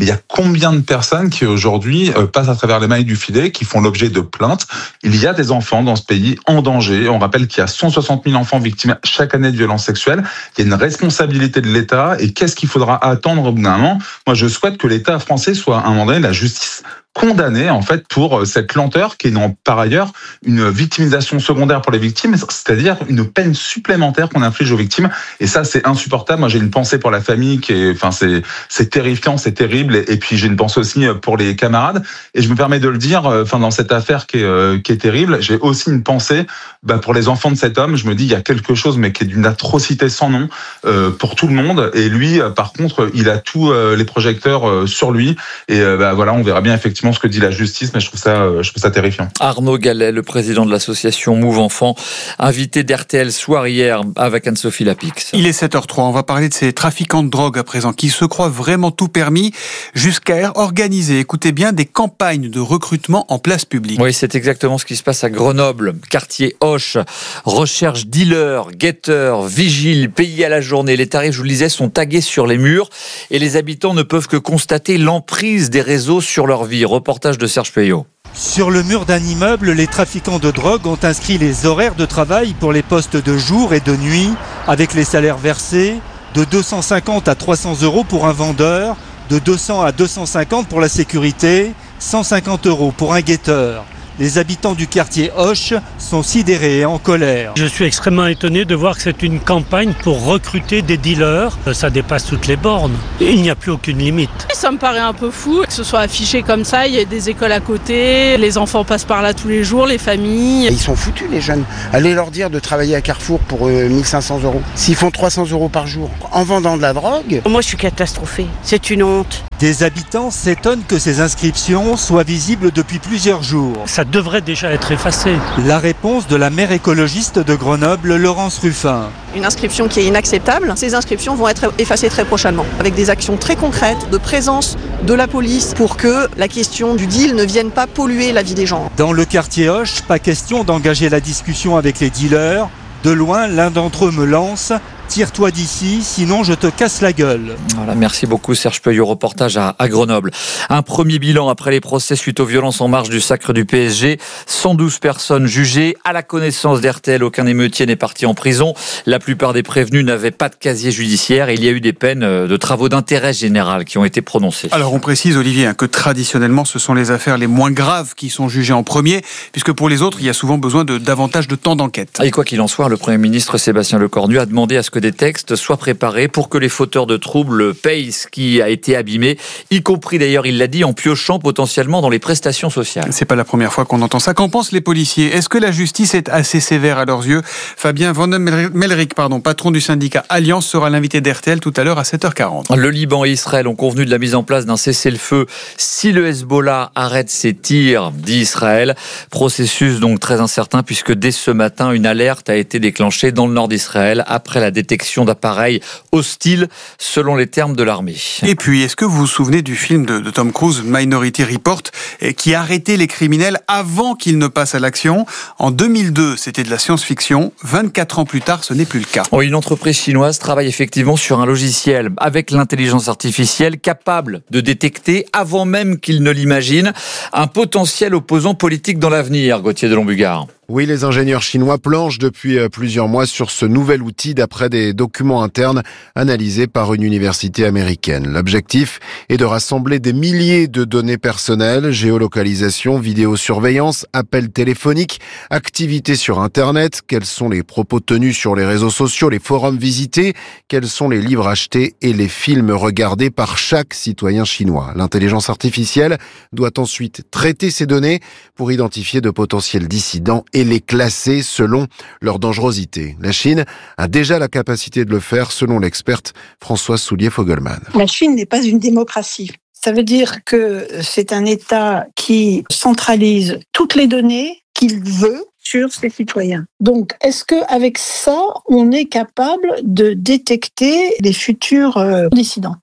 Mais il y a combien de personnes qui aujourd'hui passent à travers les mailles du filet, qui font l'objet de plaintes? Il y a des enfants dans ce pays en danger. On rappelle qu'il y a 160 000 enfants victimes chaque année de violences sexuelles. Il y a une responsabilité de l'État. Et qu'est-ce qu'il faudra attendre au bout d'un moment? Moi, je souhaite que l'État français soit à un moment donné la justice condamné en fait pour cette lenteur qui est par ailleurs une victimisation secondaire pour les victimes, c'est-à-dire une peine supplémentaire qu'on inflige aux victimes, et ça c'est insupportable. Moi j'ai une pensée pour la famille qui est, enfin c'est terrifiant, c'est terrible, et puis j'ai une pensée aussi pour les camarades, et je me permets de le dire, enfin dans cette affaire qui est terrible, j'ai aussi une pensée pour les enfants de cet homme. Je me dis il y a quelque chose mais qui est d'une atrocité sans nom pour tout le monde, et lui par contre il a tous les projecteurs sur lui, et voilà, on verra bien effectivement ce que dit la justice, mais je trouve ça terrifiant. Arnaud Gallet, le président de l'association Move Enfants, invité d'RTL Soir hier avec Anne-Sophie Lapix. Il est 7h03, on va parler de ces trafiquants de drogue à présent qui se croient vraiment tout permis jusqu'à organiser, écoutez bien, des campagnes de recrutement en place publique. Oui, c'est exactement ce qui se passe à Grenoble, quartier Hoche. Recherche dealers, guetteurs, vigiles, payés à la journée. Les tarifs, je vous le disais, sont tagués sur les murs et les habitants ne peuvent que constater l'emprise des réseaux sur leur vie. Reportage de Serge Payot. Sur le mur d'un immeuble, les trafiquants de drogue ont inscrit les horaires de travail pour les postes de jour et de nuit, avec les salaires versés de 250 à 300 euros pour un vendeur, de 200 à 250 pour la sécurité, 150 euros pour un guetteur. Les habitants du quartier Hoche sont sidérés et en colère. Je suis extrêmement étonné de voir que c'est une campagne pour recruter des dealers. Ça dépasse toutes les bornes. Il n'y a plus aucune limite. Ça me paraît un peu fou que ce soit affiché comme ça. Il y a des écoles à côté, les enfants passent par là tous les jours, les familles. Ils sont foutus les jeunes. Allez leur dire de travailler à Carrefour pour 1500 euros. S'ils font 300 euros par jour en vendant de la drogue. Moi je suis catastrophée. C'est une honte. Des habitants s'étonnent que ces inscriptions soient visibles depuis plusieurs jours. Ça devrait déjà être effacé. La réponse de la maire écologiste de Grenoble, Laurence Ruffin. Une inscription qui est inacceptable. Ces inscriptions vont être effacées très prochainement, avec des actions très concrètes de présence de la police pour que la question du deal ne vienne pas polluer la vie des gens. Dans le quartier Hoche, pas question d'engager la discussion avec les dealers. De loin, l'un d'entre eux me lance « Tire-toi d'ici, sinon je te casse la gueule ». Voilà, merci beaucoup Serge Peuillot, reportage à Grenoble. Un premier bilan après les procès suite aux violences en marge du sacre du PSG. 112 personnes jugées. À la connaissance d'RTL, aucun émeutier n'est parti en prison. La plupart des prévenus n'avaient pas de casier judiciaire. Et il y a eu des peines de travaux d'intérêt général qui ont été prononcées. Alors on précise, Olivier, que traditionnellement ce sont les affaires les moins graves qui sont jugées en premier, puisque pour les autres, il y a souvent besoin de davantage de temps d'enquête. Et quoi qu'il en soit, le Premier ministre Sébastien Lecornu a demandé à ce que des textes soient préparés pour que les fauteurs de troubles payent ce qui a été abîmé, y compris d'ailleurs, il l'a dit, en piochant potentiellement dans les prestations sociales. C'est pas la première fois qu'on entend ça. Qu'en pensent les policiers? Est-ce que la justice est assez sévère à leurs yeux? Fabien Van Melrick, patron du syndicat Alliance, sera l'invité d'RTL tout à l'heure à 7h40. Le Liban et Israël ont convenu de la mise en place d'un cessez-le-feu si le Hezbollah arrête ses tirs, dit Israël. Processus donc très incertain puisque dès ce matin, une alerte a été déclenchée dans le nord d'Israël après la détection d'appareils hostiles selon les termes de l'armée. Et puis, est-ce que vous vous souvenez du film de Tom Cruise, Minority Report, qui arrêtait les criminels avant qu'ils ne passent à l'action? En 2002, c'était de la science-fiction. 24 ans plus tard, ce n'est plus le cas. Une entreprise chinoise travaille effectivement sur un logiciel avec l'intelligence artificielle capable de détecter, avant même qu'il ne l'imagine, un potentiel opposant politique dans l'avenir. Gauthier de Lombugard. Oui, les ingénieurs chinois planchent depuis plusieurs mois sur ce nouvel outil d'après des documents internes analysés par une université américaine. L'objectif est de rassembler des milliers de données personnelles, géolocalisation, vidéosurveillance, appels téléphoniques, activités sur Internet, quels sont les propos tenus sur les réseaux sociaux, les forums visités, quels sont les livres achetés et les films regardés par chaque citoyen chinois. L'intelligence artificielle doit ensuite traiter ces données pour identifier de potentiels dissidents et les classer selon leur dangerosité. La Chine a déjà la capacité de le faire, selon l'experte Françoise Soulier-Fogelman. La Chine n'est pas une démocratie. Ça veut dire que c'est un État qui centralise toutes les données qu'il veut sur ses citoyens. Donc, est-ce qu'avec ça, on est capable de détecter les futurs dissidents?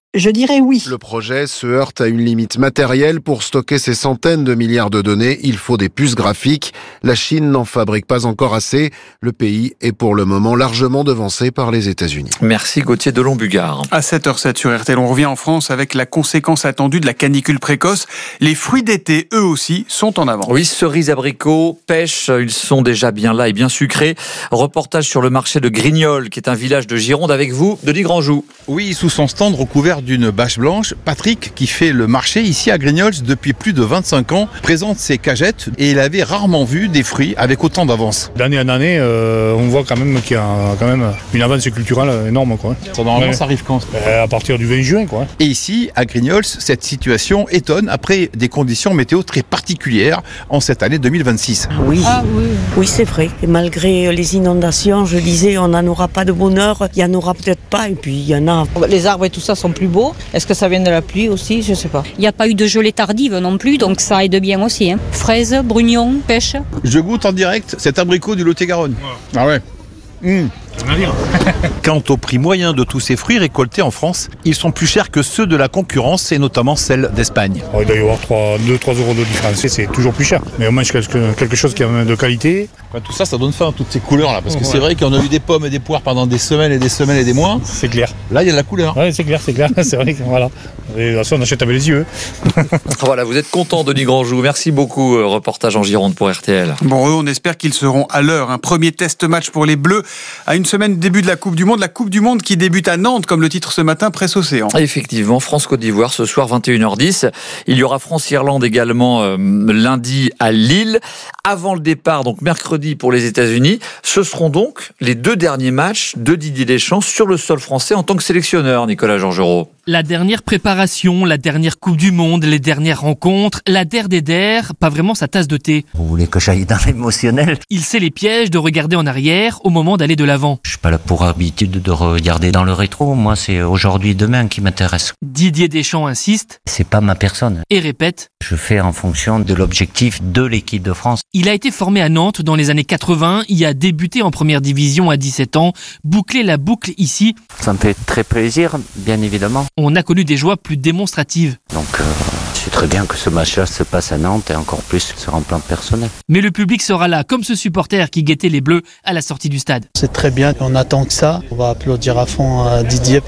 Je dirais oui. Le projet se heurte à une limite matérielle. Pour stocker ces centaines de milliards de données, il faut des puces graphiques. La Chine n'en fabrique pas encore assez. Le pays est pour le moment largement devancé par les États-Unis. Merci Gauthier Delon-Bugard. À 7h07 sur RTL, on revient en France avec la conséquence attendue de la canicule précoce. Les fruits d'été, eux aussi, sont en avant. Oui, cerises, abricots, pêche, ils sont déjà bien là et bien sucrés. Reportage sur le marché de Grignols, qui est un village de Gironde, avec vous, Denis Grandjou. Oui, sous son stand recouvert d'une bâche blanche, Patrick, qui fait le marché ici à Grignols depuis plus de 25 ans, présente ses cagettes et il avait rarement vu des fruits avec autant d'avance. D'année en année, on voit quand même qu'il y a une avance culturelle énorme, quoi. Normalement, ça arrive quand ? À partir du 20 juin, quoi. Et ici, à Grignols, cette situation étonne après des conditions météo très particulières en cette année 2026. Oui, oui, c'est vrai. Et malgré les inondations, je disais, on n'en aura pas de bonheur, il n'y en aura peut-être pas, et puis il y en a. Les arbres et tout ça sont plus beaux. Est-ce que ça vient de la pluie aussi ? Je ne sais pas. Il n'y a pas eu de gelée tardive non plus, donc ça aide bien aussi. Fraises, brugnons, pêche. Je goûte en direct cet abricot du Lot-et-Garonne. Ah ouais. Quant au prix moyen de tous ces fruits récoltés en France, ils sont plus chers que ceux de la concurrence et notamment celle d'Espagne. Il doit y avoir 2-3 euros de différence, c'est toujours plus cher. Mais au moins quelque chose qui a de qualité. Tout ça, ça donne faim, toutes ces couleurs là, parce que c'est vrai qu'on a eu des pommes et des poires pendant des semaines et des semaines et des mois. C'est clair. Là, il y a de la couleur. Oui, c'est clair, c'est vrai que voilà. Et de toute façon, on achète avec les yeux. Voilà, vous êtes content, Denis Grandjou. Merci beaucoup, reportage en Gironde pour RTL. Bon, eux, on espère qu'ils seront à l'heure. Un premier test match pour les Bleus à une semaine du début de la Coupe du Monde. La Coupe du Monde qui débute à Nantes, comme le titre ce matin, Presse Océan. Effectivement, France-Côte d'Ivoire ce soir 21h10. Il y aura France-Irlande également lundi à Lille. Avant le départ, donc mercredi pour les États-Unis, ce seront donc les 2 derniers matchs de Didier Deschamps sur le sol français en tant que sélectionneur, Nicolas Georgerot. La dernière préparation, la dernière Coupe du Monde, les dernières rencontres, la der des der, pas vraiment sa tasse de thé. Vous voulez que j'aille dans l'émotionnel ? Il sait les pièges de regarder en arrière au moment d'aller de l'avant. Je suis pas là pour habitude de regarder dans le rétro, moi c'est aujourd'hui demain qui m'intéresse. Didier Deschamps insiste. C'est pas ma personne. Et répète. Je fais en fonction de l'objectif de l'équipe de France. Il a été formé à Nantes dans les années 80, y a débuté en première division à 17 ans, bouclé la boucle ici. Ça me fait très plaisir, bien évidemment. On a connu des joies plus démonstratives. Donc je sais très bien que ce match-là se passe à Nantes et encore plus sur un plan personnel. Mais le public sera là, comme ce supporter qui guettait les Bleus à la sortie du stade. C'est très bien, on attend que ça. On va applaudir à fond Didier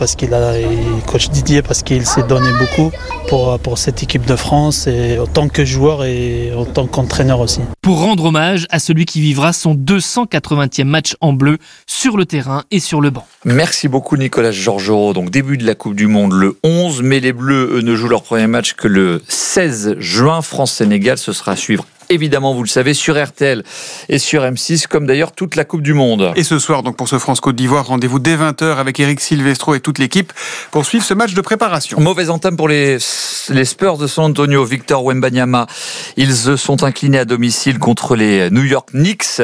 coach Didier parce qu'il s'est donné beaucoup pour cette équipe de France et en tant que joueur et en tant qu'entraîneur aussi. Pour rendre hommage à celui qui vivra son 280e match en bleu sur le terrain et sur le banc. Merci beaucoup Nicolas Georgerot. Donc début de la Coupe du Monde le 11, mais les Bleus eux, ne jouent leur premier match que le 16 juin. France-Sénégal, ce sera à suivre. Évidemment, vous le savez, sur RTL et sur M6, comme d'ailleurs toute la Coupe du Monde. Et ce soir, donc pour ce France-Côte d'Ivoire, rendez-vous dès 20h avec Eric Silvestro et toute l'équipe pour suivre ce match de préparation. Mauvaise entame pour les Spurs de San Antonio. Victor Wembanyama, ils se sont inclinés à domicile contre les New York Knicks,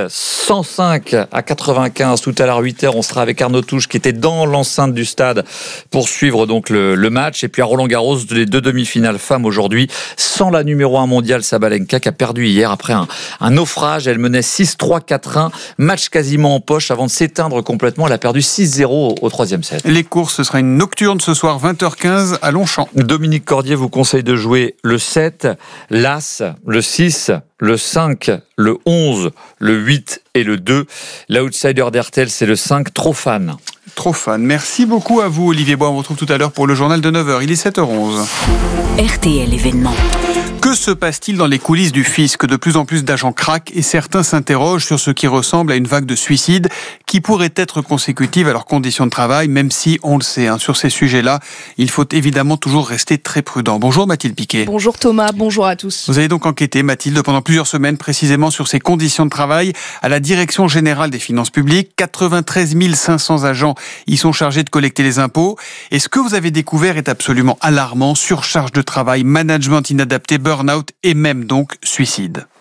105-95. Tout à l'heure 8h, on sera avec Arnaud Touche qui était dans l'enceinte du stade pour suivre donc le match. Et puis à Roland-Garros, les 2 demi-finales femmes aujourd'hui, sans la numéro 1 mondiale Sabalenka qui a perdu hier après un naufrage. Elle menait 6-3, 4-1, match quasiment en poche avant de s'éteindre complètement. Elle a perdu 6-0 au 3e set. Les courses, ce sera une nocturne ce soir 20h15 à Longchamp. Dominique Cordier vous conseille de jouer le 7, l'As, le 6, le 5, le 11, le 8 et le 2. L'outsider d'RTL, c'est le 5, trop fan. Trop fan. Merci beaucoup à vous Olivier Bois. On vous retrouve tout à l'heure pour le journal de 9h. Il est 7h11. RTL événement. Que se passe-t-il dans les coulisses du fisc ? De plus en plus d'agents craquent et certains s'interrogent sur ce qui ressemble à une vague de suicides qui pourrait être consécutive à leurs conditions de travail, même si, on le sait, sur ces sujets-là, il faut évidemment toujours rester très prudent. Bonjour Mathilde Piquet. Bonjour Thomas, bonjour à tous. Vous avez donc enquêté, Mathilde, pendant plusieurs semaines précisément sur ces conditions de travail à la Direction Générale des Finances Publiques. 93 500 agents y sont chargés de collecter les impôts. Et ce que vous avez découvert est absolument alarmant. Surcharge de travail, management inadapté, burn-out et même donc suicide.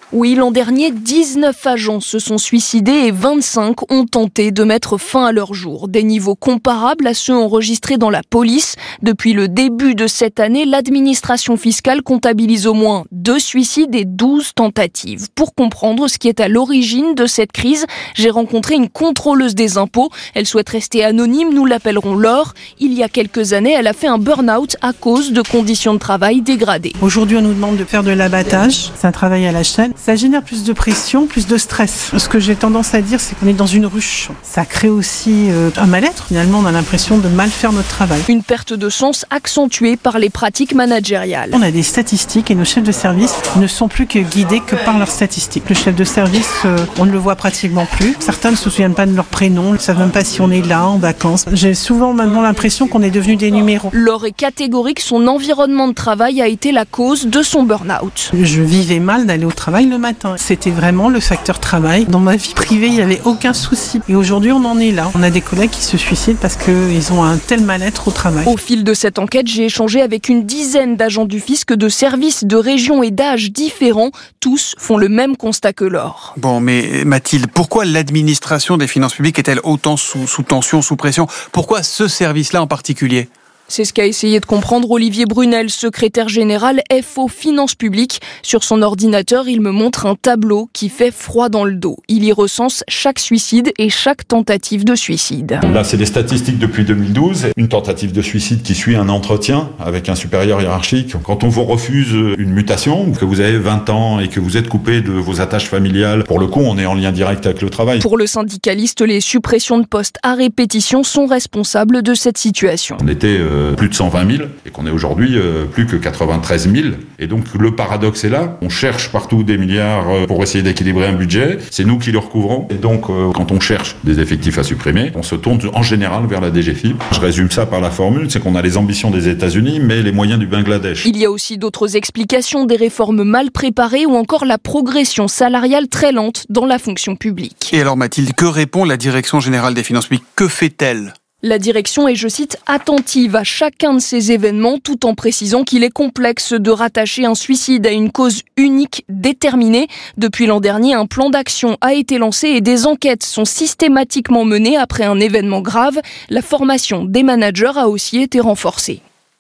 Oui, l'an dernier, 19 agents se sont suicidés et 25 ont tenté de mettre fin à leur jour. Des niveaux comparables à ceux enregistrés dans la police. Depuis le début de cette année, l'administration fiscale comptabilise au moins 2 suicides et 12 tentatives. Pour comprendre ce qui est à l'origine de cette crise, j'ai rencontré une contrôleuse des impôts. Elle souhaite rester anonyme, nous l'appellerons Laure. Il y a quelques années, elle a fait un burn-out à cause de conditions de travail dégradées. Aujourd'hui, on nous demande de faire de l'abattage. C'est un travail à la chaîne. Ça génère plus de pression, plus de stress. Ce que j'ai tendance à dire, c'est qu'on est dans une ruche. Ça crée aussi un mal-être. Finalement, on a l'impression de mal faire notre travail. Une perte de sens accentuée par les pratiques managériales. On a des statistiques et nos chefs de service ne sont plus que guidés que par leurs statistiques. Le chef de service, on ne le voit pratiquement plus. Certains ne se souviennent pas de leur prénom, ne savent même pas si on est là, en vacances. J'ai souvent maintenant l'impression qu'on est devenu des numéros. Laure est catégorique, son environnement de travail a été la cause de son burn-out. Je vivais mal d'aller au travail le matin. C'était vraiment le facteur travail. Dans ma vie privée, il n'y avait aucun souci. Et aujourd'hui, on en est là. On a des collègues qui se suicident parce qu'ils ont un tel mal-être au travail. Au fil de cette enquête, j'ai échangé avec une dizaine d'agents du fisc de services, de régions et d'âges différents. Tous font le même constat que Laure. Bon, mais Mathilde, pourquoi l'administration des finances publiques est-elle autant sous tension, sous pression ? Pourquoi ce service-là en particulier ? C'est ce qu'a essayé de comprendre Olivier Brunel, secrétaire général FO Finances Publiques. Sur son ordinateur, il me montre un tableau qui fait froid dans le dos. Il y recense chaque suicide et chaque tentative de suicide. Là, c'est des statistiques depuis 2012. Une tentative de suicide qui suit un entretien avec un supérieur hiérarchique. Quand on vous refuse une mutation, que vous avez 20 ans et que vous êtes coupé de vos attaches familiales, pour le coup, on est en lien direct avec le travail. Pour le syndicaliste, les suppressions de postes à répétition sont responsables de cette situation. On était plus de 120 000 et qu'on est aujourd'hui plus que 93 000. Et donc le paradoxe est là, on cherche partout des milliards pour essayer d'équilibrer un budget, c'est nous qui le recouvrons. Et donc quand on cherche des effectifs à supprimer, on se tourne en général vers la DGFiP. Je résume ça par la formule, c'est qu'on a les ambitions des États-Unis mais les moyens du Bangladesh. Il y a aussi d'autres explications, des réformes mal préparées ou encore la progression salariale très lente dans la fonction publique. Et alors Mathilde, que répond la Direction générale des finances publiques ? Que fait-elle ? La direction est, je cite, attentive à chacun de ces événements, tout en précisant qu'il est complexe de rattacher un suicide à une cause unique déterminée. Depuis l'an dernier, un plan d'action a été lancé et des enquêtes sont systématiquement menées après un événement grave. La formation des managers a aussi été renforcée.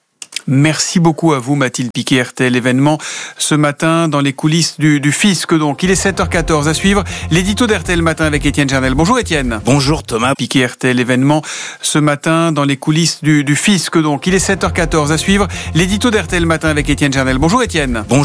Merci beaucoup à vous Mathilde Piquet, RTL événement ce matin dans les coulisses du fisc. Donc il est 7h14 à suivre l'édito d'RTL matin avec Étienne Jarnel. Bonjour Étienne. Bonjour Thomas. Piquet, RTL événement ce matin dans les coulisses du fisc. Donc il est 7h14 à suivre l'édito d'RTL matin avec Étienne Jarnel. Bonjour Étienne.